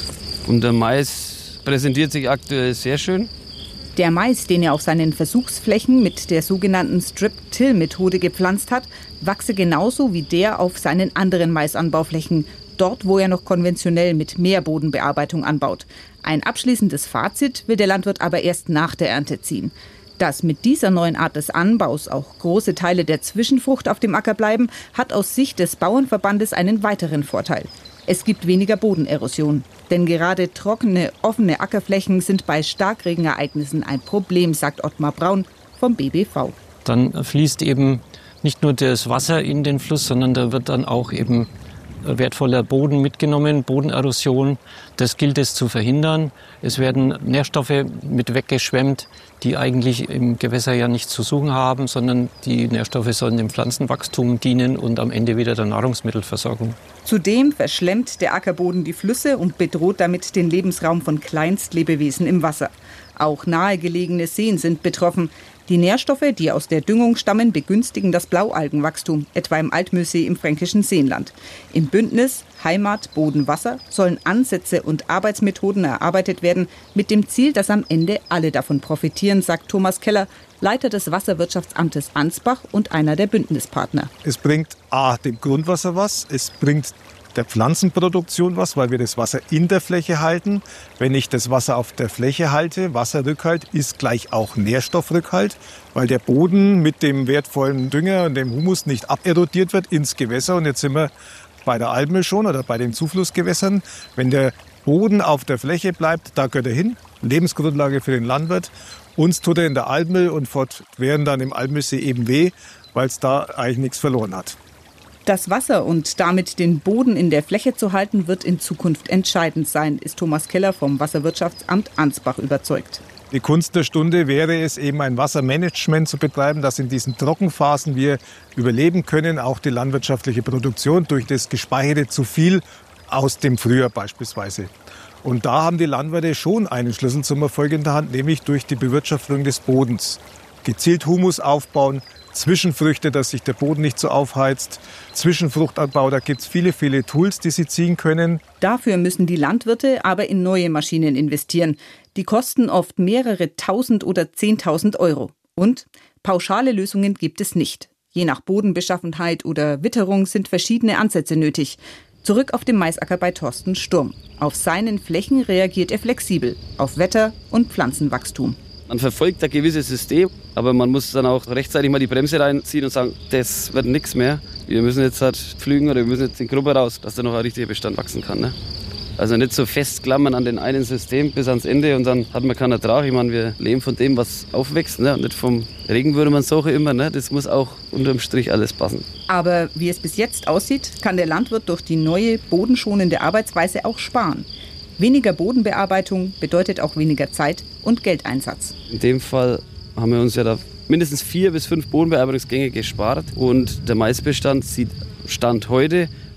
Und der Mais präsentiert sich aktuell sehr schön. Der Mais, den er auf seinen Versuchsflächen mit der sogenannten Strip-Till-Methode gepflanzt hat, wachse genauso wie der auf seinen anderen Maisanbauflächen, dort wo er noch konventionell mit mehr Bodenbearbeitung anbaut. Ein abschließendes Fazit will der Landwirt aber erst nach der Ernte ziehen. Dass mit dieser neuen Art des Anbaus auch große Teile der Zwischenfrucht auf dem Acker bleiben, hat aus Sicht des Bauernverbandes einen weiteren Vorteil. Es gibt weniger Bodenerosion. Denn gerade trockene, offene Ackerflächen sind bei Starkregenereignissen ein Problem, sagt Ottmar Braun vom B B V. Dann fließt eben nicht nur das Wasser in den Fluss, sondern da wird dann auch eben wertvoller Boden mitgenommen, Bodenerosion. Das gilt es zu verhindern. Es werden Nährstoffe mit weggeschwemmt, die eigentlich im Gewässer ja nichts zu suchen haben, sondern die Nährstoffe sollen dem Pflanzenwachstum dienen und am Ende wieder der Nahrungsmittelversorgung. Zudem verschlemmt der Ackerboden die Flüsse und bedroht damit den Lebensraum von Kleinstlebewesen im Wasser. Auch nahegelegene Seen sind betroffen. Die Nährstoffe, die aus der Düngung stammen, begünstigen das Blaualgenwachstum, etwa im Altmühlsee im fränkischen Seenland. Im Bündnis Heimat, Boden, Wasser sollen Ansätze und Arbeitsmethoden erarbeitet werden, mit dem Ziel, dass am Ende alle davon profitieren, sagt Thomas Keller, Leiter des Wasserwirtschaftsamtes Ansbach und einer der Bündnispartner. Es bringt A, dem Grundwasser was, es bringt der Pflanzenproduktion was, weil wir das Wasser in der Fläche halten. Wenn ich das Wasser auf der Fläche halte, Wasserrückhalt ist gleich auch Nährstoffrückhalt, weil der Boden mit dem wertvollen Dünger und dem Humus nicht aberodiert wird ins Gewässer. Und jetzt sind wir bei der Almöh schon oder bei den Zuflussgewässern. Wenn der Boden auf der Fläche bleibt, da gehört er hin. Lebensgrundlage für den Landwirt. Uns tut er in der Almöh und fortwährend dann im Altmühlsee eben weh, weil es da eigentlich nichts verloren hat. Das Wasser und damit den Boden in der Fläche zu halten, wird in Zukunft entscheidend sein, ist Thomas Keller vom Wasserwirtschaftsamt Ansbach überzeugt. Die Kunst der Stunde wäre es, eben ein Wassermanagement zu betreiben, dass in diesen Trockenphasen wir überleben können, auch die landwirtschaftliche Produktion durch das gespeicherte zu viel aus dem Frühjahr beispielsweise. Und da haben die Landwirte schon einen Schlüssel zum Erfolg in der Hand, nämlich durch die Bewirtschaftung des Bodens. Gezielt Humus aufbauen, Zwischenfrüchte, dass sich der Boden nicht so aufheizt, Zwischenfruchtanbau, da gibt es viele, viele Tools, die sie ziehen können. Dafür müssen die Landwirte aber in neue Maschinen investieren. Die kosten oft mehrere tausend oder zehntausend Euro. Und pauschale Lösungen gibt es nicht. Je nach Bodenbeschaffenheit oder Witterung sind verschiedene Ansätze nötig. Zurück auf dem Maisacker bei Thorsten Sturm. Auf seinen Flächen reagiert er flexibel auf Wetter und Pflanzenwachstum. Man verfolgt ein gewisses System, aber man muss dann auch rechtzeitig mal die Bremse reinziehen und sagen, das wird nichts mehr. Wir müssen jetzt halt pflügen oder wir müssen jetzt in die Gruppe raus, dass da noch ein richtiger Bestand wachsen kann. Ne? Also nicht so festklammern an den einen System bis ans Ende und dann hat man keinen Ertrag. Ich meine, wir leben von dem, was aufwächst, ne? Und nicht vom Regen würde man suchen immer. Ne? Das muss auch unterm Strich alles passen. Aber wie es bis jetzt aussieht, kann der Landwirt durch die neue bodenschonende Arbeitsweise auch sparen. Weniger Bodenbearbeitung bedeutet auch weniger Zeit und Geldeinsatz. In dem Fall haben wir uns ja da mindestens vier bis fünf Bodenbearbeitungsgänge gespart und der Maisbestand sieht Stand heute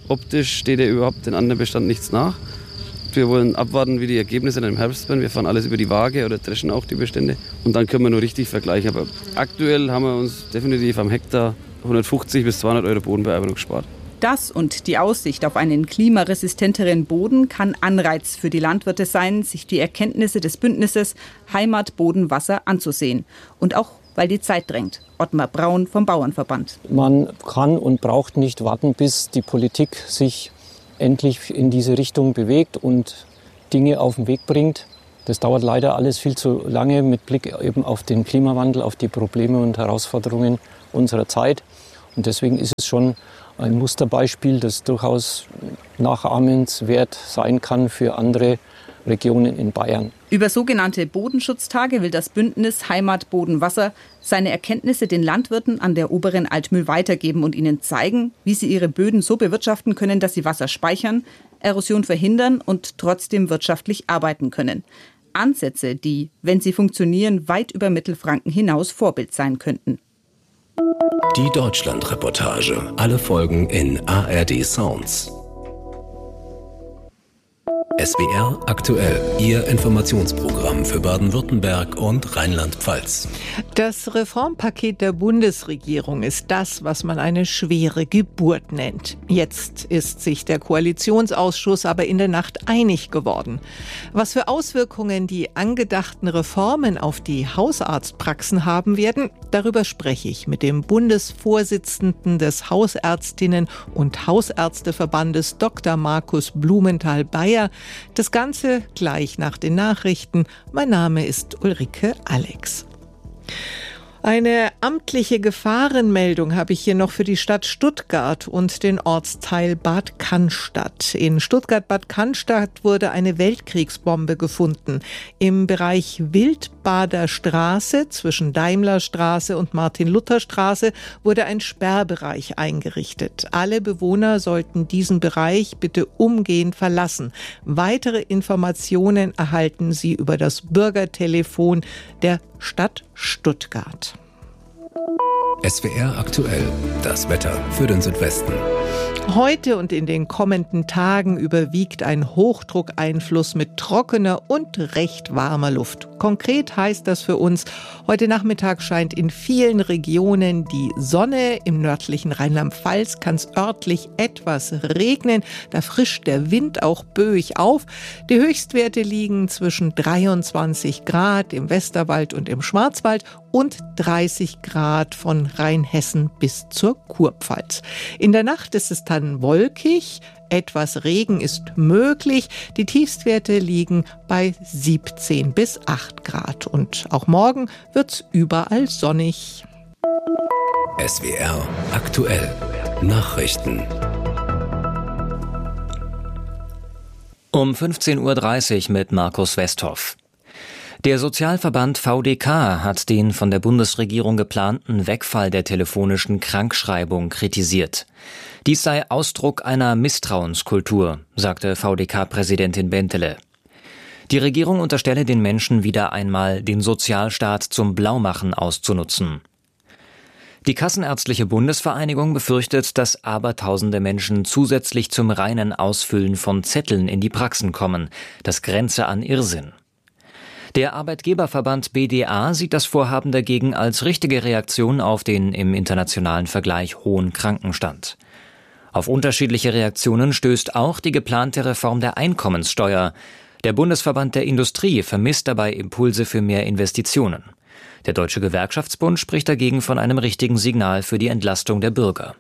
Optisch steht ja überhaupt den anderen Bestand nichts nach. Wir wollen abwarten, wie die Ergebnisse dann im Herbst werden. Wir fahren alles über die Waage oder dreschen auch die Bestände. Und dann können wir nur richtig vergleichen. Aber aktuell haben wir uns definitiv am Hektar hundertfünfzig bis zweihundert Euro Bodenbearbeitung gespart. Das und die Aussicht auf einen klimaresistenteren Boden kann Anreiz für die Landwirte sein, sich die Erkenntnisse des Bündnisses Heimat, Boden, Wasser anzusehen. Und auch, weil die Zeit drängt. Ottmar Braun vom Bauernverband. Man kann und braucht nicht warten, bis die Politik sich endlich in diese Richtung bewegt und Dinge auf den Weg bringt. Das dauert leider alles viel zu lange mit Blick eben auf den Klimawandel, auf die Probleme und Herausforderungen unserer Zeit. Und deswegen ist es schon ein Musterbeispiel, das durchaus nachahmenswert sein kann für andere Regionen in Bayern. Über sogenannte Bodenschutztage will das Bündnis Heimat, Boden, Wasser seine Erkenntnisse den Landwirten an der oberen Altmühl weitergeben und ihnen zeigen, wie sie ihre Böden so bewirtschaften können, dass sie Wasser speichern, Erosion verhindern und trotzdem wirtschaftlich arbeiten können. Ansätze, die, wenn sie funktionieren, weit über Mittelfranken hinaus Vorbild sein könnten. Die Deutschland-Reportage. Alle Folgen in A R D Sounds. S W R aktuell, Ihr Informationsprogramm für Baden-Württemberg und Rheinland-Pfalz. Das Reformpaket der Bundesregierung ist das, was man eine schwere Geburt nennt. Jetzt ist sich der Koalitionsausschuss aber in der Nacht einig geworden. Was für Auswirkungen die angedachten Reformen auf die Hausarztpraxen haben werden, darüber spreche ich mit dem Bundesvorsitzenden des Hausärztinnen- und Hausärzteverbandes Doktor Markus Blumenthal-Beyer. Das Ganze gleich nach den Nachrichten. Mein Name ist Ulrike Alex. Eine amtliche Gefahrenmeldung habe ich hier noch für die Stadt Stuttgart und den Ortsteil Bad Cannstatt. In Stuttgart-Bad Cannstatt wurde eine Weltkriegsbombe gefunden. Im Bereich Wildbader Straße zwischen Daimlerstraße und Martin-Luther-Straße wurde ein Sperrbereich eingerichtet. Alle Bewohner sollten diesen Bereich bitte umgehend verlassen. Weitere Informationen erhalten Sie über das Bürgertelefon der Stadt Stuttgart. S W R aktuell, das Wetter für den Südwesten. Heute und in den kommenden Tagen überwiegt ein Hochdruckeinfluss mit trockener und recht warmer Luft. Konkret heißt das für uns, heute Nachmittag scheint in vielen Regionen die Sonne. Im nördlichen Rheinland-Pfalz kann es örtlich etwas regnen. Da frischt der Wind auch böig auf. Die Höchstwerte liegen zwischen dreiundzwanzig Grad im Westerwald und im Schwarzwald und dreißig Grad von Rheinhessen bis zur Kurpfalz. In der Nacht ist es dann wolkig, etwas Regen ist möglich. Die Tiefstwerte liegen bei siebzehn bis acht Grad. Und auch morgen wird's überall sonnig. S W R aktuell. Nachrichten. Um fünfzehn Uhr dreißig mit Markus Westhoff. Der Sozialverband V D K hat den von der Bundesregierung geplanten Wegfall der telefonischen Krankschreibung kritisiert. Dies sei Ausdruck einer Misstrauenskultur, sagte V D K-Präsidentin Bentele. Die Regierung unterstelle den Menschen wieder einmal, den Sozialstaat zum Blaumachen auszunutzen. Die Kassenärztliche Bundesvereinigung befürchtet, dass abertausende Menschen zusätzlich zum reinen Ausfüllen von Zetteln in die Praxen kommen. Das grenze an Irrsinn. Der Arbeitgeberverband B D A sieht das Vorhaben dagegen als richtige Reaktion auf den im internationalen Vergleich hohen Krankenstand. Auf unterschiedliche Reaktionen stößt auch die geplante Reform der Einkommenssteuer. Der Bundesverband der Industrie vermisst dabei Impulse für mehr Investitionen. Der Deutsche Gewerkschaftsbund spricht dagegen von einem richtigen Signal für die Entlastung der Bürger.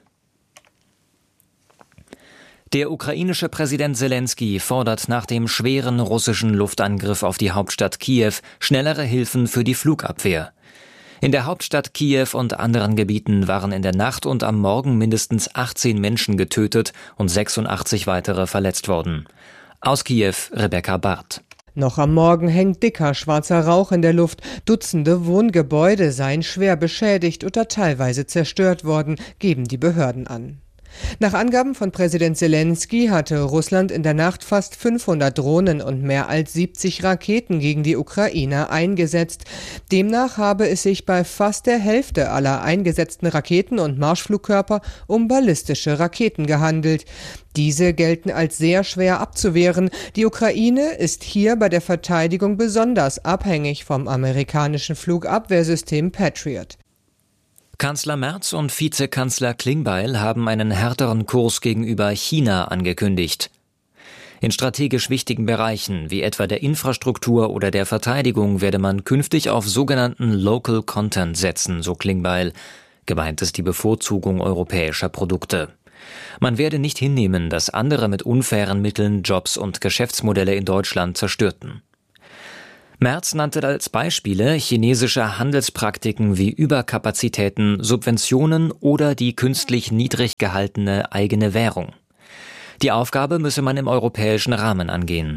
Der ukrainische Präsident Selenskyj fordert nach dem schweren russischen Luftangriff auf die Hauptstadt Kiew schnellere Hilfen für die Flugabwehr. In der Hauptstadt Kiew und anderen Gebieten waren in der Nacht und am Morgen mindestens achtzehn Menschen getötet und sechsundachtzig weitere verletzt worden. Aus Kiew, Rebecca Barth. Noch am Morgen hängt dicker schwarzer Rauch in der Luft. Dutzende Wohngebäude seien schwer beschädigt oder teilweise zerstört worden, geben die Behörden an. Nach Angaben von Präsident Zelensky hatte Russland in der Nacht fast fünfhundert Drohnen und mehr als siebzig Raketen gegen die Ukraine eingesetzt. Demnach habe es sich bei fast der Hälfte aller eingesetzten Raketen und Marschflugkörper um ballistische Raketen gehandelt. Diese gelten als sehr schwer abzuwehren. Die Ukraine ist hier bei der Verteidigung besonders abhängig vom amerikanischen Flugabwehrsystem Patriot. Kanzler Merz und Vizekanzler Klingbeil haben einen härteren Kurs gegenüber China angekündigt. In strategisch wichtigen Bereichen wie etwa der Infrastruktur oder der Verteidigung werde man künftig auf sogenannten Local Content setzen, so Klingbeil. Gemeint ist die Bevorzugung europäischer Produkte. Man werde nicht hinnehmen, dass andere mit unfairen Mitteln Jobs und Geschäftsmodelle in Deutschland zerstörten. Merz nannte als Beispiele chinesische Handelspraktiken wie Überkapazitäten, Subventionen oder die künstlich niedrig gehaltene eigene Währung. Die Aufgabe müsse man im europäischen Rahmen angehen.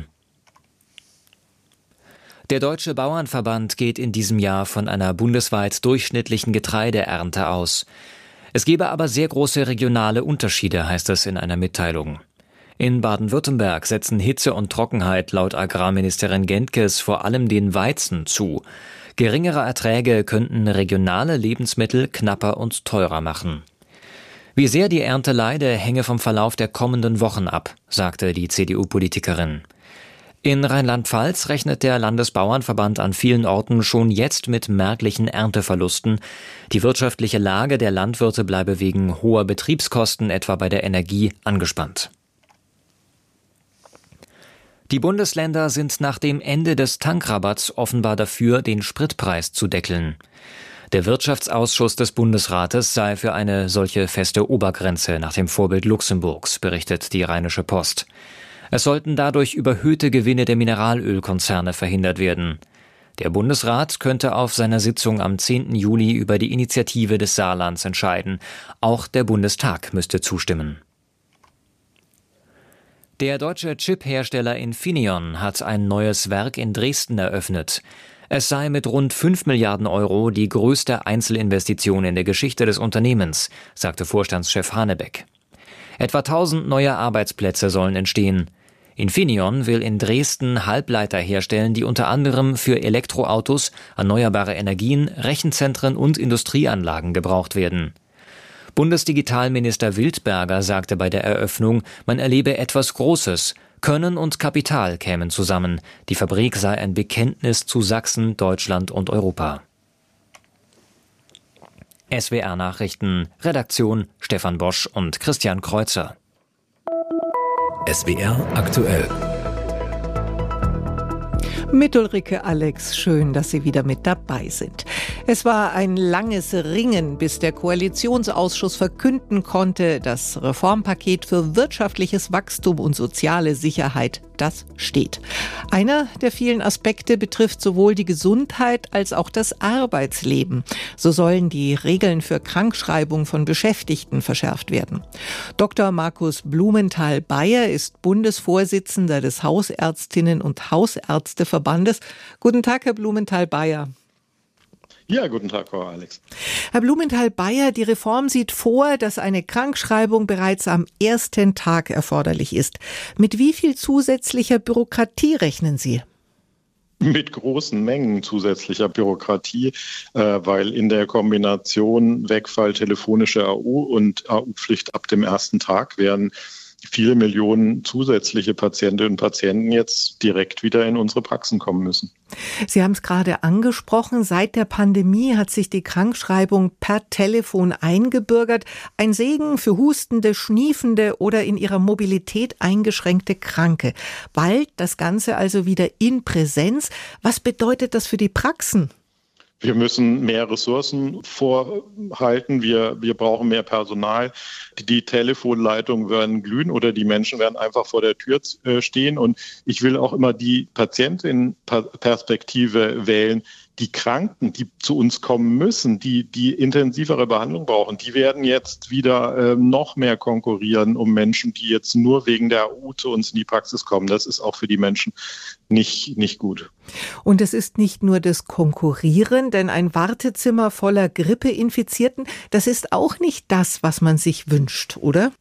Der Deutsche Bauernverband geht in diesem Jahr von einer bundesweit durchschnittlichen Getreideernte aus. Es gebe aber sehr große regionale Unterschiede, heißt es in einer Mitteilung. In Baden-Württemberg setzen Hitze und Trockenheit laut Agrarministerin Gentges vor allem den Weizen zu. Geringere Erträge könnten regionale Lebensmittel knapper und teurer machen. Wie sehr die Ernte leide, hänge vom Verlauf der kommenden Wochen ab, sagte die C D U-Politikerin. In Rheinland-Pfalz rechnet der Landesbauernverband an vielen Orten schon jetzt mit merklichen Ernteverlusten. Die wirtschaftliche Lage der Landwirte bleibe wegen hoher Betriebskosten, etwa bei der Energie, angespannt. Die Bundesländer sind nach dem Ende des Tankrabatts offenbar dafür, den Spritpreis zu deckeln. Der Wirtschaftsausschuss des Bundesrates sei für eine solche feste Obergrenze nach dem Vorbild Luxemburgs, berichtet die Rheinische Post. Es sollten dadurch überhöhte Gewinne der Mineralölkonzerne verhindert werden. Der Bundesrat könnte auf seiner Sitzung am zehnten Juli über die Initiative des Saarlands entscheiden. Auch der Bundestag müsste zustimmen. Der deutsche Chip-Hersteller Infineon hat ein neues Werk in Dresden eröffnet. Es sei mit rund fünf Milliarden Euro die größte Einzelinvestition in der Geschichte des Unternehmens, sagte Vorstandschef Hanebeck. Etwa tausend neue Arbeitsplätze sollen entstehen. Infineon will in Dresden Halbleiter herstellen, die unter anderem für Elektroautos, erneuerbare Energien, Rechenzentren und Industrieanlagen gebraucht werden. Bundesdigitalminister Wildberger sagte bei der Eröffnung, man erlebe etwas Großes. Können und Kapital kämen zusammen. Die Fabrik sei ein Bekenntnis zu Sachsen, Deutschland und Europa. S W R-Nachrichten, Redaktion Stefan Bosch und Christian Kreuzer. S W R aktuell. Mit Ulrike Alex, schön, dass Sie wieder mit dabei sind. Es war ein langes Ringen, bis der Koalitionsausschuss verkünden konnte, das Reformpaket für wirtschaftliches Wachstum und soziale Sicherheit, das steht. Einer der vielen Aspekte betrifft sowohl die Gesundheit als auch das Arbeitsleben. So sollen die Regeln für Krankschreibung von Beschäftigten verschärft werden. Doktor Markus Blumenthal-Beyer ist Bundesvorsitzender des Hausärztinnen- und Hausärzteverbandes. Guten Tag, Herr Blumenthal-Beyer. Ja, guten Tag, Frau Alex. Herr Blumenthal-Beyer, die Reform sieht vor, dass eine Krankschreibung bereits am ersten Tag erforderlich ist. Mit wie viel zusätzlicher Bürokratie rechnen Sie? Mit großen Mengen zusätzlicher Bürokratie, äh, weil in der Kombination Wegfall telefonischer A U und A U-Pflicht ab dem ersten Tag werden viele Millionen zusätzliche Patientinnen und Patienten jetzt direkt wieder in unsere Praxen kommen müssen. Sie haben es gerade angesprochen, seit der Pandemie hat sich die Krankschreibung per Telefon eingebürgert. Ein Segen für hustende, schniefende oder in ihrer Mobilität eingeschränkte Kranke. Bald das Ganze also wieder in Präsenz. Was bedeutet das für die Praxen? Wir müssen mehr Ressourcen vorhalten. Wir, wir brauchen mehr Personal. Die, die Telefonleitungen werden glühen oder die Menschen werden einfach vor der Tür stehen. Und ich will auch immer die Patientenperspektive wählen. Die Kranken, die zu uns kommen müssen, die die intensivere Behandlung brauchen, die werden jetzt wieder äh, noch mehr konkurrieren um Menschen, die jetzt nur wegen der A U zu uns in die Praxis kommen. Das ist auch für die Menschen nicht, nicht gut. Und es ist nicht nur das Konkurrieren, denn ein Wartezimmer voller Grippeinfizierten, das ist auch nicht das, was man sich wünscht, oder?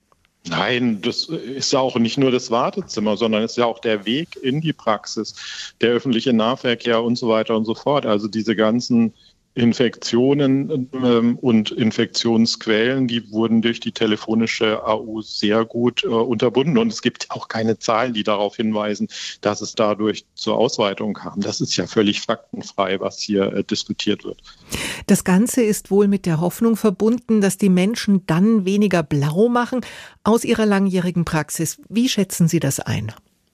Nein, das ist ja auch nicht nur das Wartezimmer, sondern es ist ja auch der Weg in die Praxis, der öffentliche Nahverkehr und so weiter und so fort. Also diese ganzen Infektionen ähm, und Infektionsquellen, die wurden durch die telefonische A U sehr gut äh, unterbunden. Und es gibt auch keine Zahlen, die darauf hinweisen, dass es dadurch zur Ausweitung kam. Das ist ja völlig faktenfrei, was hier äh, diskutiert wird. Das Ganze ist wohl mit der Hoffnung verbunden, dass die Menschen dann weniger blau machen aus ihrer langjährigen Praxis. Wie schätzen Sie das ein?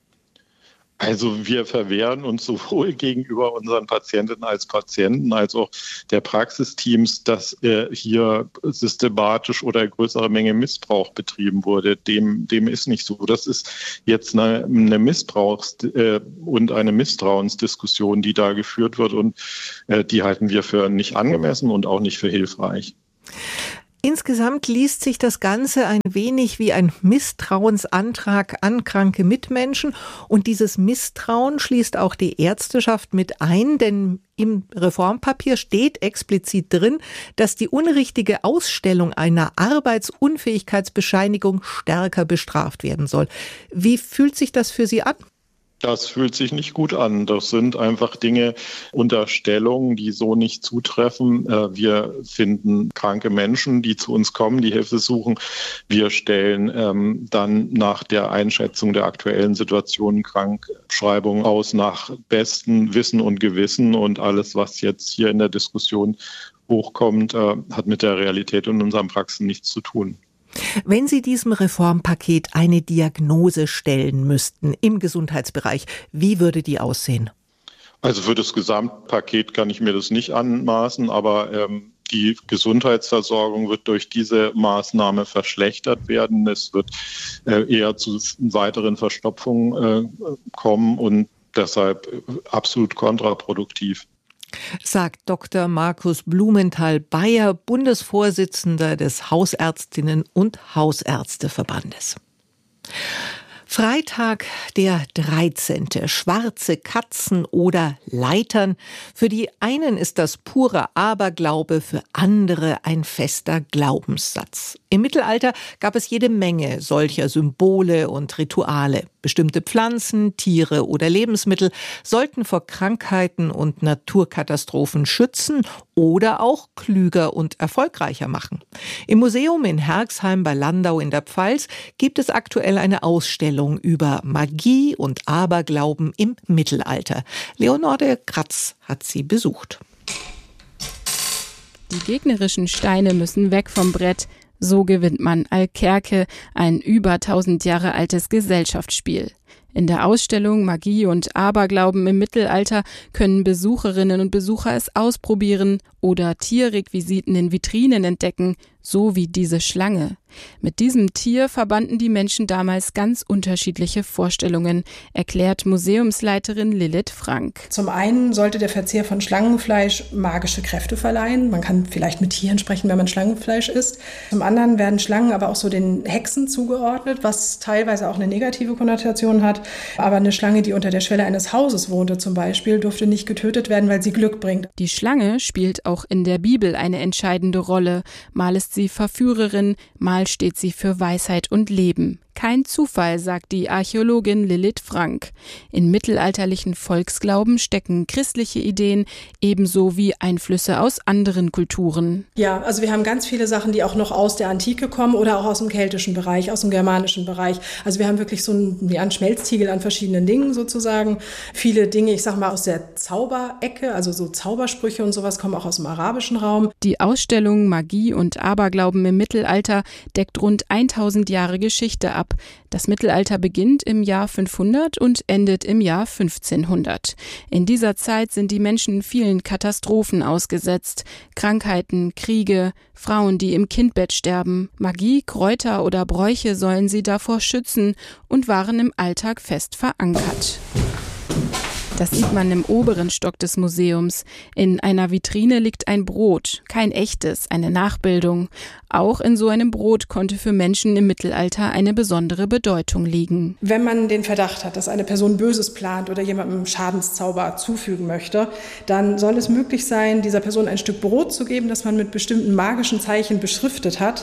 Also wir verwehren uns sowohl gegenüber unseren Patientinnen als Patienten als auch der Praxisteams, dass äh, hier systematisch oder größere Menge Missbrauch betrieben wurde. Dem, dem ist nicht so. Das ist jetzt eine, eine Missbrauchs- äh, und eine Misstrauensdiskussion, die da geführt wird, und äh, die halten wir für nicht angemessen und auch nicht für hilfreich. Insgesamt liest sich das Ganze ein wenig wie ein Misstrauensantrag an kranke Mitmenschen. Und dieses Misstrauen schließt auch die Ärzteschaft mit ein, denn im Reformpapier steht explizit drin, dass die unrichtige Ausstellung einer Arbeitsunfähigkeitsbescheinigung stärker bestraft werden soll. Wie fühlt sich das für Sie an? Das fühlt sich nicht gut an. Das sind einfach Dinge, Unterstellungen, die so nicht zutreffen. Wir finden kranke Menschen, die zu uns kommen, die Hilfe suchen. Wir stellen ähm, dann nach der Einschätzung der aktuellen Situation Krankschreibungen aus nach bestem Wissen und Gewissen. Und alles, was jetzt hier in der Diskussion hochkommt, äh, hat mit der Realität in unseren Praxen nichts zu tun. Wenn Sie diesem Reformpaket eine Diagnose stellen müssten im Gesundheitsbereich, wie würde die aussehen? Also für das Gesamtpaket kann ich mir das nicht anmaßen, aber ähm, die Gesundheitsversorgung wird durch diese Maßnahme verschlechtert werden. Es wird äh, eher zu weiteren Verstopfungen äh, kommen und deshalb absolut kontraproduktiv. Sagt Doktor Markus Blumenthal-Beyer, Bundesvorsitzender des Hausärztinnen- und Hausärzteverbandes. Freitag der dreizehnte Schwarze Katzen oder Leitern. Für die einen ist das purer Aberglaube, für andere ein fester Glaubenssatz. Im Mittelalter gab es jede Menge solcher Symbole und Rituale. Bestimmte Pflanzen, Tiere oder Lebensmittel sollten vor Krankheiten und Naturkatastrophen schützen oder auch klüger und erfolgreicher machen. Im Museum in Herxheim bei Landau in der Pfalz gibt es aktuell eine Ausstellung über Magie und Aberglauben im Mittelalter. Leonorde Kratz hat sie besucht. Die gegnerischen Steine müssen weg vom Brett. So gewinnt man Alkerke, ein über tausend Jahre altes Gesellschaftsspiel. In der Ausstellung Magie und Aberglauben im Mittelalter können Besucherinnen und Besucher es ausprobieren oder Tierrequisiten in Vitrinen entdecken, so wie diese Schlange. Mit diesem Tier verbanden die Menschen damals ganz unterschiedliche Vorstellungen, erklärt Museumsleiterin Lilith Frank. Zum einen sollte der Verzehr von Schlangenfleisch magische Kräfte verleihen. Man kann vielleicht mit Tieren sprechen, wenn man Schlangenfleisch isst. Zum anderen werden Schlangen aber auch so den Hexen zugeordnet, was teilweise auch eine negative Konnotation hat. Aber eine Schlange, die unter der Schwelle eines Hauses wohnte zum Beispiel, durfte nicht getötet werden, weil sie Glück bringt. Die Schlange spielt auch in der Bibel eine entscheidende Rolle. Mal ist sie Verführerin, mal steht sie für Weisheit und Leben. Kein Zufall, sagt die Archäologin Lilith Frank. In mittelalterlichen Volksglauben stecken christliche Ideen ebenso wie Einflüsse aus anderen Kulturen. Ja, also wir haben ganz viele Sachen, die auch noch aus der Antike kommen oder auch aus dem keltischen Bereich, aus dem germanischen Bereich. Also wir haben wirklich so ein, ja, ein Schmelztiegel an verschiedenen Dingen sozusagen. Viele Dinge, ich sag mal, aus der Zauberecke, also so Zaubersprüche und sowas kommen auch aus dem arabischen Raum. Die Ausstellung Magie und Aberglauben im Mittelalter deckt rund tausend Jahre Geschichte ab. Das Mittelalter beginnt im Jahr fünfhundert und endet im Jahr fünfzehnhundert. In dieser Zeit sind die Menschen vielen Katastrophen ausgesetzt. Krankheiten, Kriege, Frauen, die im Kindbett sterben. Magie, Kräuter oder Bräuche sollen sie davor schützen und waren im Alltag fest verankert. Das sieht man im oberen Stock des Museums. In einer Vitrine liegt ein Brot, kein echtes, eine Nachbildung. Auch in so einem Brot konnte für Menschen im Mittelalter eine besondere Bedeutung liegen. Wenn man den Verdacht hat, dass eine Person Böses plant oder jemandem Schadenszauber zufügen möchte, dann soll es möglich sein, dieser Person ein Stück Brot zu geben, das man mit bestimmten magischen Zeichen beschriftet hat.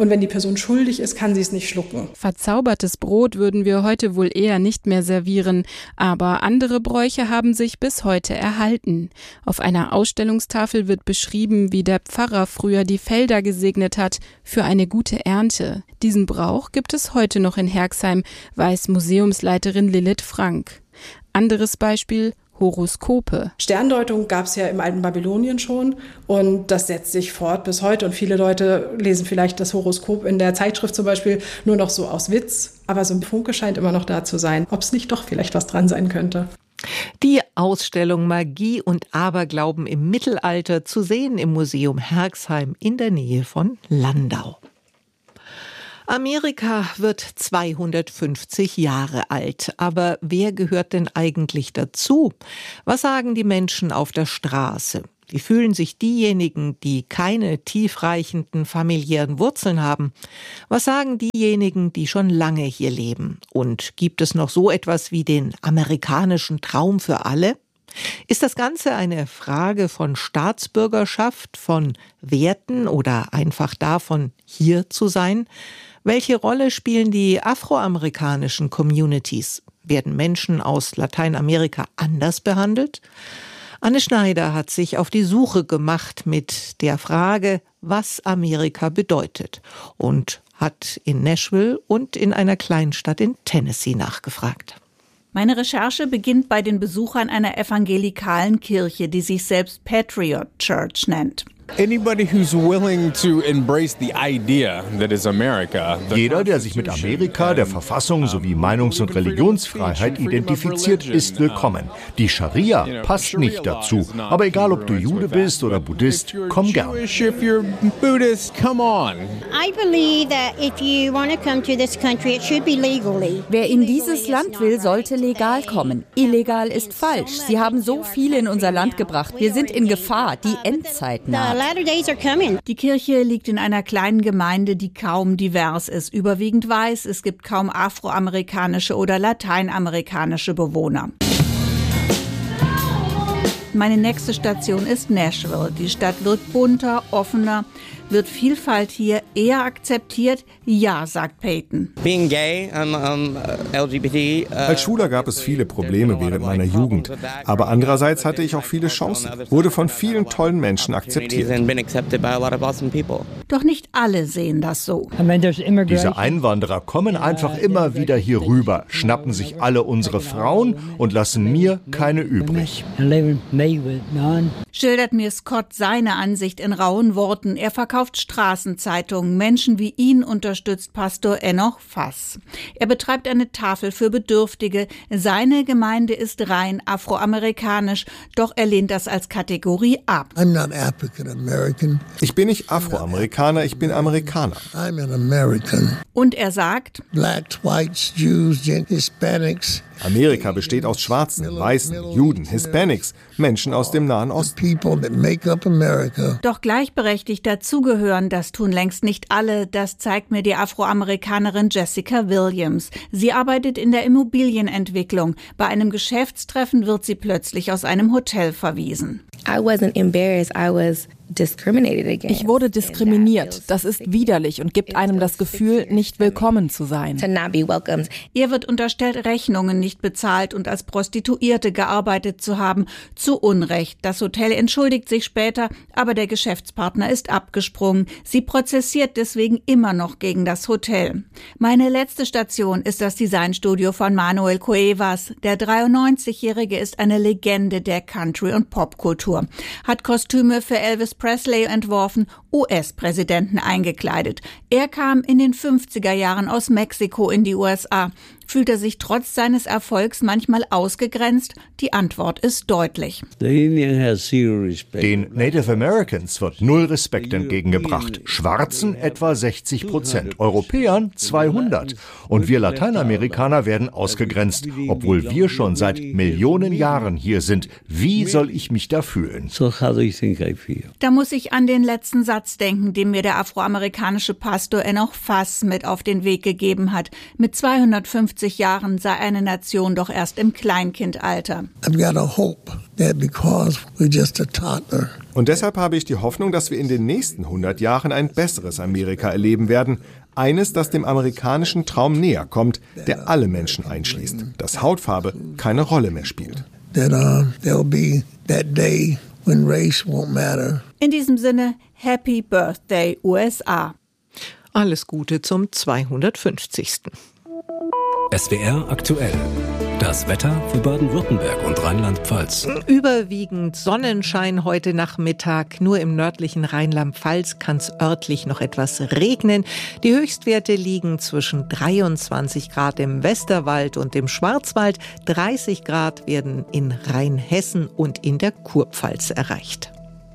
Und wenn die Person schuldig ist, kann sie es nicht schlucken. Verzaubertes Brot würden wir heute wohl eher nicht mehr servieren, aber andere Bräuche haben sich bis heute erhalten. Auf einer Ausstellungstafel wird beschrieben, wie der Pfarrer früher die Felder gesegnet hat für eine gute Ernte. Diesen Brauch gibt es heute noch in Herxheim, weiß Museumsleiterin Lilith Frank. Anderes Beispiel: Horoskope. Sterndeutung gab es ja im alten Babylonien schon und das setzt sich fort bis heute. Und viele Leute lesen vielleicht das Horoskop in der Zeitschrift zum Beispiel nur noch so aus Witz, aber so ein Funke scheint immer noch da zu sein, ob es nicht doch vielleicht was dran sein könnte. Die Ausstellung Magie und Aberglauben im Mittelalter zu sehen im Museum Herxheim in der Nähe von Landau. Amerika wird zweihundertfünfzig Jahre alt. Aber wer gehört denn eigentlich dazu? Was sagen die Menschen auf der Straße? Wie fühlen sich diejenigen, die keine tiefreichenden familiären Wurzeln haben? Was sagen diejenigen, die schon lange hier leben? Und gibt es noch so etwas wie den amerikanischen Traum für alle? Ist das Ganze eine Frage von Staatsbürgerschaft, von Werten oder einfach davon, hier zu sein? Welche Rolle spielen die afroamerikanischen Communities? Werden Menschen aus Lateinamerika anders behandelt? Anne Schneider hat sich auf die Suche gemacht mit der Frage, was Amerika bedeutet, und hat in Nashville und in einer Kleinstadt in Tennessee nachgefragt. Meine Recherche beginnt bei den Besuchern einer evangelikalen Kirche, die sich selbst Patriot Church nennt. Jeder, der sich mit Amerika, der Verfassung sowie Meinungs- und Religionsfreiheit identifiziert, ist willkommen. Die Scharia passt nicht dazu, aber egal ob du Jude bist oder Buddhist, komm gern. Wer in dieses Land will, sollte legal kommen. Illegal ist falsch. Sie haben so viele in unser Land gebracht. Wir sind in Gefahr. Die Endzeit naht. Die Kirche liegt in einer kleinen Gemeinde, die kaum divers ist, überwiegend weiß. Es gibt kaum afroamerikanische oder lateinamerikanische Bewohner. Meine nächste Station ist Nashville. Die Stadt wird bunter, offener. Wird Vielfalt hier eher akzeptiert? Ja, sagt Peyton. Being gay, I'm, um, L G B T, uh, Als Schwuler gab es viele Probleme während meiner Jugend. Aber andererseise hatte ich auch viele Chancen. Wurde von vielen tollen Menschen akzeptiert. Doch nicht alle sehen das so. Diese Einwanderer kommen einfach immer wieder hier rüber, schnappen sich alle unsere Frauen und lassen mir keine übrig. Schildert mir Scott seine Ansicht in rauen Worten. Er verkauft Straßenzeitungen. Menschen wie ihn unterstützt Pastor Enoch Fass. Er betreibt eine Tafel für Bedürftige. Seine Gemeinde ist rein afroamerikanisch, doch er lehnt das als Kategorie ab. I'm not African American. Ich bin nicht Afroamerikaner, ich bin Amerikaner. I'm an American. Und er sagt, Blacks, Whites, Jews, Hispanics. Amerika besteht aus Schwarzen, Weißen, Juden, Hispanics, Menschen aus dem Nahen Osten. Doch gleichberechtigt dazugehören, das tun längst nicht alle. Das zeigt mir die Afroamerikanerin Jessica Williams. Sie arbeitet in der Immobilienentwicklung. Bei einem Geschäftstreffen wird sie plötzlich aus einem Hotel verwiesen. I wasn't embarrassed, I was Ich wurde diskriminiert. Das ist widerlich und gibt einem das Gefühl, nicht willkommen zu sein. Ihr wird unterstellt, Rechnungen nicht bezahlt und als Prostituierte gearbeitet zu haben. Zu Unrecht. Das Hotel entschuldigt sich später, aber der Geschäftspartner ist abgesprungen. Sie prozessiert deswegen immer noch gegen das Hotel. Meine letzte Station ist das Designstudio von Manuel Cuevas. Der dreiundneunzigjährige ist eine Legende der Country- und Popkultur. Hat Kostüme für Elvis Presley entworfen, U S-Präsidenten eingekleidet. Er kam in den fünfziger Jahren aus Mexiko in die U S A. Fühlt er sich trotz seines Erfolgs manchmal ausgegrenzt? Die Antwort ist deutlich. Den Native Americans wird null Respekt entgegengebracht. Schwarzen etwa sechzig Prozent, Europäern zweihundert. Und wir Lateinamerikaner werden ausgegrenzt, obwohl wir schon seit Millionen Jahren hier sind. Wie soll ich mich da fühlen? Da muss ich an den letzten Satz Vorwärtsdenken, dem mir der afroamerikanische Pastor Enoch Fass mit auf den Weg gegeben hat. Mit zweihundertfünfzig Jahren sei eine Nation doch erst im Kleinkindalter. I've got a hope that because we're just a toddler. Und deshalb habe ich die Hoffnung, dass wir in den nächsten hundert Jahren ein besseres Amerika erleben werden. Eines, das dem amerikanischen Traum näher kommt, der alle Menschen einschließt, dass Hautfarbe keine Rolle mehr spielt. That, uh, there'll be that day when race won't matter. In diesem Sinne, Happy Birthday U S A. Alles Gute zum zweihundertfünfzigsten S W R aktuell. Das Wetter für Baden-Württemberg und Rheinland-Pfalz. Überwiegend Sonnenschein heute Nachmittag. Nur im nördlichen Rheinland-Pfalz kann es örtlich noch etwas regnen. Die Höchstwerte liegen zwischen dreiundzwanzig Grad im Westerwald und im Schwarzwald. dreißig Grad werden in Rheinhessen und in der Kurpfalz erreicht.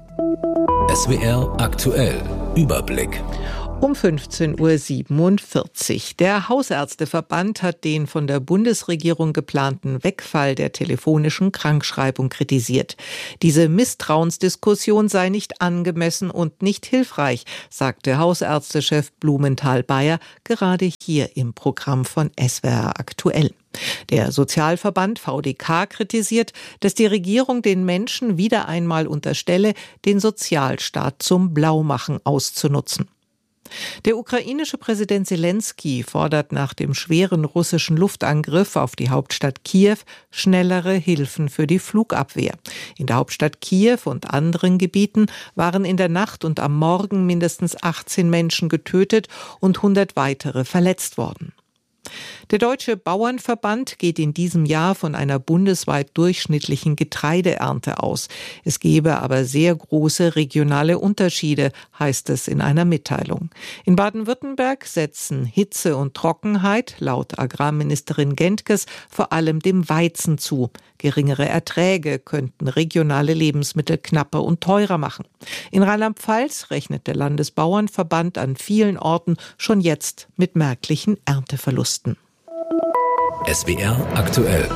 S W R aktuell. Überblick. Um fünfzehn Uhr siebenundvierzig. Der Hausärzteverband hat den von der Bundesregierung geplanten Wegfall der telefonischen Krankschreibung kritisiert. Diese Misstrauensdiskussion sei nicht angemessen und nicht hilfreich, sagte Hausärztechef Blumenthal-Bayer gerade hier im Programm von S W R aktuell. Der Sozialverband V D K kritisiert, dass die Regierung den Menschen wieder einmal unterstelle, den Sozialstaat zum Blaumachen auszunutzen. Der ukrainische Präsident Selenskyj fordert nach dem schweren russischen Luftangriff auf die Hauptstadt Kiew schnellere Hilfen für die Flugabwehr. In der Hauptstadt Kiew und anderen Gebieten waren in der Nacht und am Morgen mindestens achtzehn Menschen getötet und hundert weitere verletzt worden. Der Deutsche Bauernverband geht in diesem Jahr von einer bundesweit durchschnittlichen Getreideernte aus. Es gebe aber sehr große regionale Unterschiede, heißt es in einer Mitteilung. In Baden-Württemberg setzen Hitze und Trockenheit laut Agrarministerin Gentges vor allem dem Weizen zu. Geringere Erträge könnten regionale Lebensmittel knapper und teurer machen. In Rheinland-Pfalz rechnet der Landesbauernverband an vielen Orten schon jetzt mit merklichen Ernteverlusten. S W R aktuell.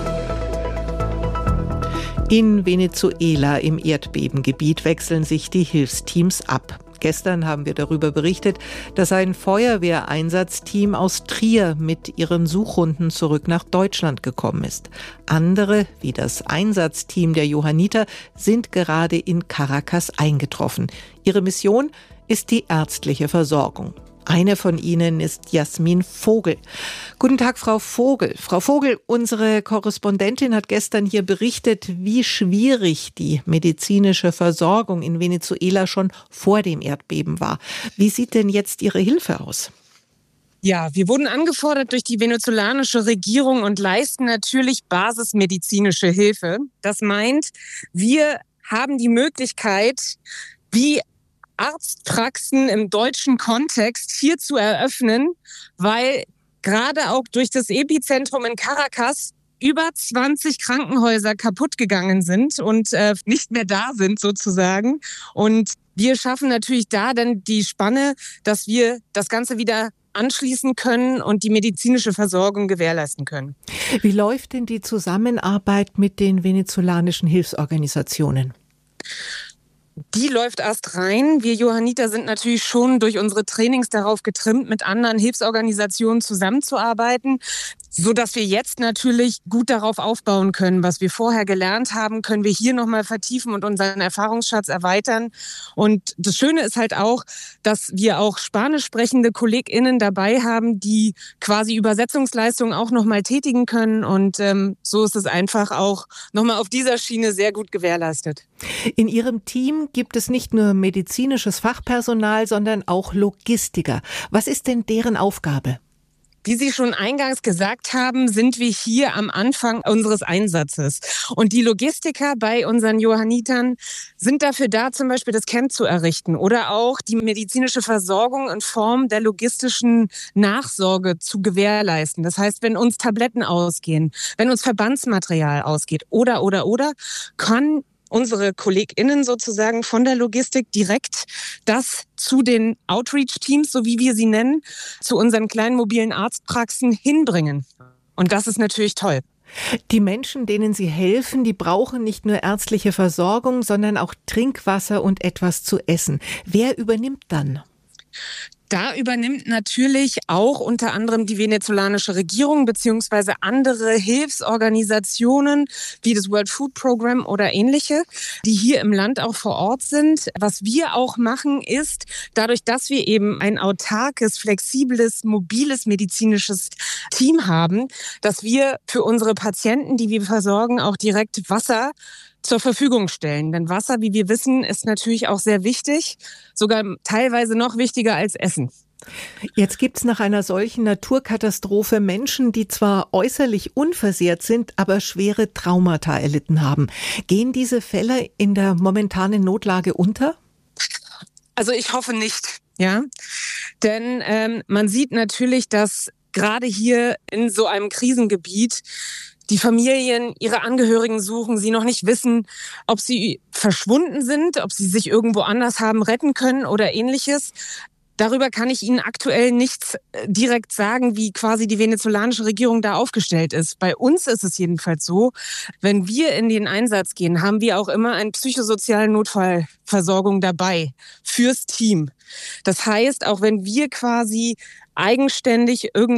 In Venezuela im Erdbebengebiet wechseln sich die Hilfsteams ab. Gestern haben wir darüber berichtet, dass ein Feuerwehreinsatzteam aus Trier mit ihren Suchhunden zurück nach Deutschland gekommen ist. Andere, wie das Einsatzteam der Johanniter, sind gerade in Caracas eingetroffen. Ihre Mission ist die ärztliche Versorgung. Eine von ihnen ist Jasmin Vogel. Guten Tag, Frau Vogel. Frau Vogel, unsere Korrespondentin hat gestern hier berichtet, wie schwierig die medizinische Versorgung in Venezuela schon vor dem Erdbeben war. Wie sieht denn jetzt Ihre Hilfe aus? Ja, wir wurden angefordert durch die venezolanische Regierung und leisten natürlich basismedizinische Hilfe. Das meint, wir haben die Möglichkeit, wie Arztpraxen im deutschen Kontext hier zu eröffnen, weil gerade auch durch das Epizentrum in Caracas über zwanzig Krankenhäuser kaputt gegangen sind und äh, nicht mehr da sind sozusagen. Und wir schaffen natürlich da dann die Spanne, dass wir das Ganze wieder anschließen können und die medizinische Versorgung gewährleisten können. Wie läuft denn die Zusammenarbeit mit den venezolanischen Hilfsorganisationen? Die läuft erst rein. Wir Johanniter sind natürlich schon durch unsere Trainings darauf getrimmt, mit anderen Hilfsorganisationen zusammenzuarbeiten, so dass wir jetzt natürlich gut darauf aufbauen können. Was wir vorher gelernt haben, können wir hier nochmal vertiefen und unseren Erfahrungsschatz erweitern. Und das Schöne ist halt auch, dass wir auch spanisch sprechende KollegInnen dabei haben, die quasi Übersetzungsleistungen auch nochmal tätigen können. Und ähm, so ist es einfach auch nochmal auf dieser Schiene sehr gut gewährleistet. In Ihrem Team gibt es nicht nur medizinisches Fachpersonal, sondern auch Logistiker. Was ist denn deren Aufgabe? Wie Sie schon eingangs gesagt haben, sind wir hier am Anfang unseres Einsatzes. Und die Logistiker bei unseren Johannitern sind dafür da, zum Beispiel das Camp zu errichten oder auch die medizinische Versorgung in Form der logistischen Nachsorge zu gewährleisten. Das heißt, wenn uns Tabletten ausgehen, wenn uns Verbandsmaterial ausgeht oder, oder, oder, kann unsere KollegInnen sozusagen von der Logistik direkt das zu den Outreach-Teams, so wie wir sie nennen, zu unseren kleinen mobilen Arztpraxen hinbringen. Und das ist natürlich toll. Die Menschen, denen Sie helfen, die brauchen nicht nur ärztliche Versorgung, sondern auch Trinkwasser und etwas zu essen. Wer übernimmt dann? Da übernimmt natürlich auch unter anderem die venezolanische Regierung beziehungsweise andere Hilfsorganisationen wie das World Food Program oder ähnliche, die hier im Land auch vor Ort sind. Was wir auch machen ist, dadurch, dass wir eben ein autarkes, flexibles, mobiles medizinisches Team haben, dass wir für unsere Patienten, die wir versorgen, auch direkt Wasser zur Verfügung stellen. Denn Wasser, wie wir wissen, ist natürlich auch sehr wichtig, sogar teilweise noch wichtiger als Essen. Jetzt gibt's nach einer solchen Naturkatastrophe Menschen, die zwar äußerlich unversehrt sind, aber schwere Traumata erlitten haben. Gehen diese Fälle in der momentanen Notlage unter? Also ich hoffe nicht, ja. Denn ähm, man sieht natürlich, dass gerade hier in so einem Krisengebiet die Familien ihre Angehörigen suchen, sie noch nicht wissen, ob sie verschwunden sind, ob sie sich irgendwo anders haben retten können oder ähnliches. Darüber kann ich Ihnen aktuell nichts direkt sagen, wie quasi die venezolanische Regierung da aufgestellt ist. Bei uns ist es jedenfalls so, wenn wir in den Einsatz gehen, haben wir auch immer eine psychosoziale Notfallversorgung dabei fürs Team. Das heißt, auch wenn wir quasi eigenständig irgendwie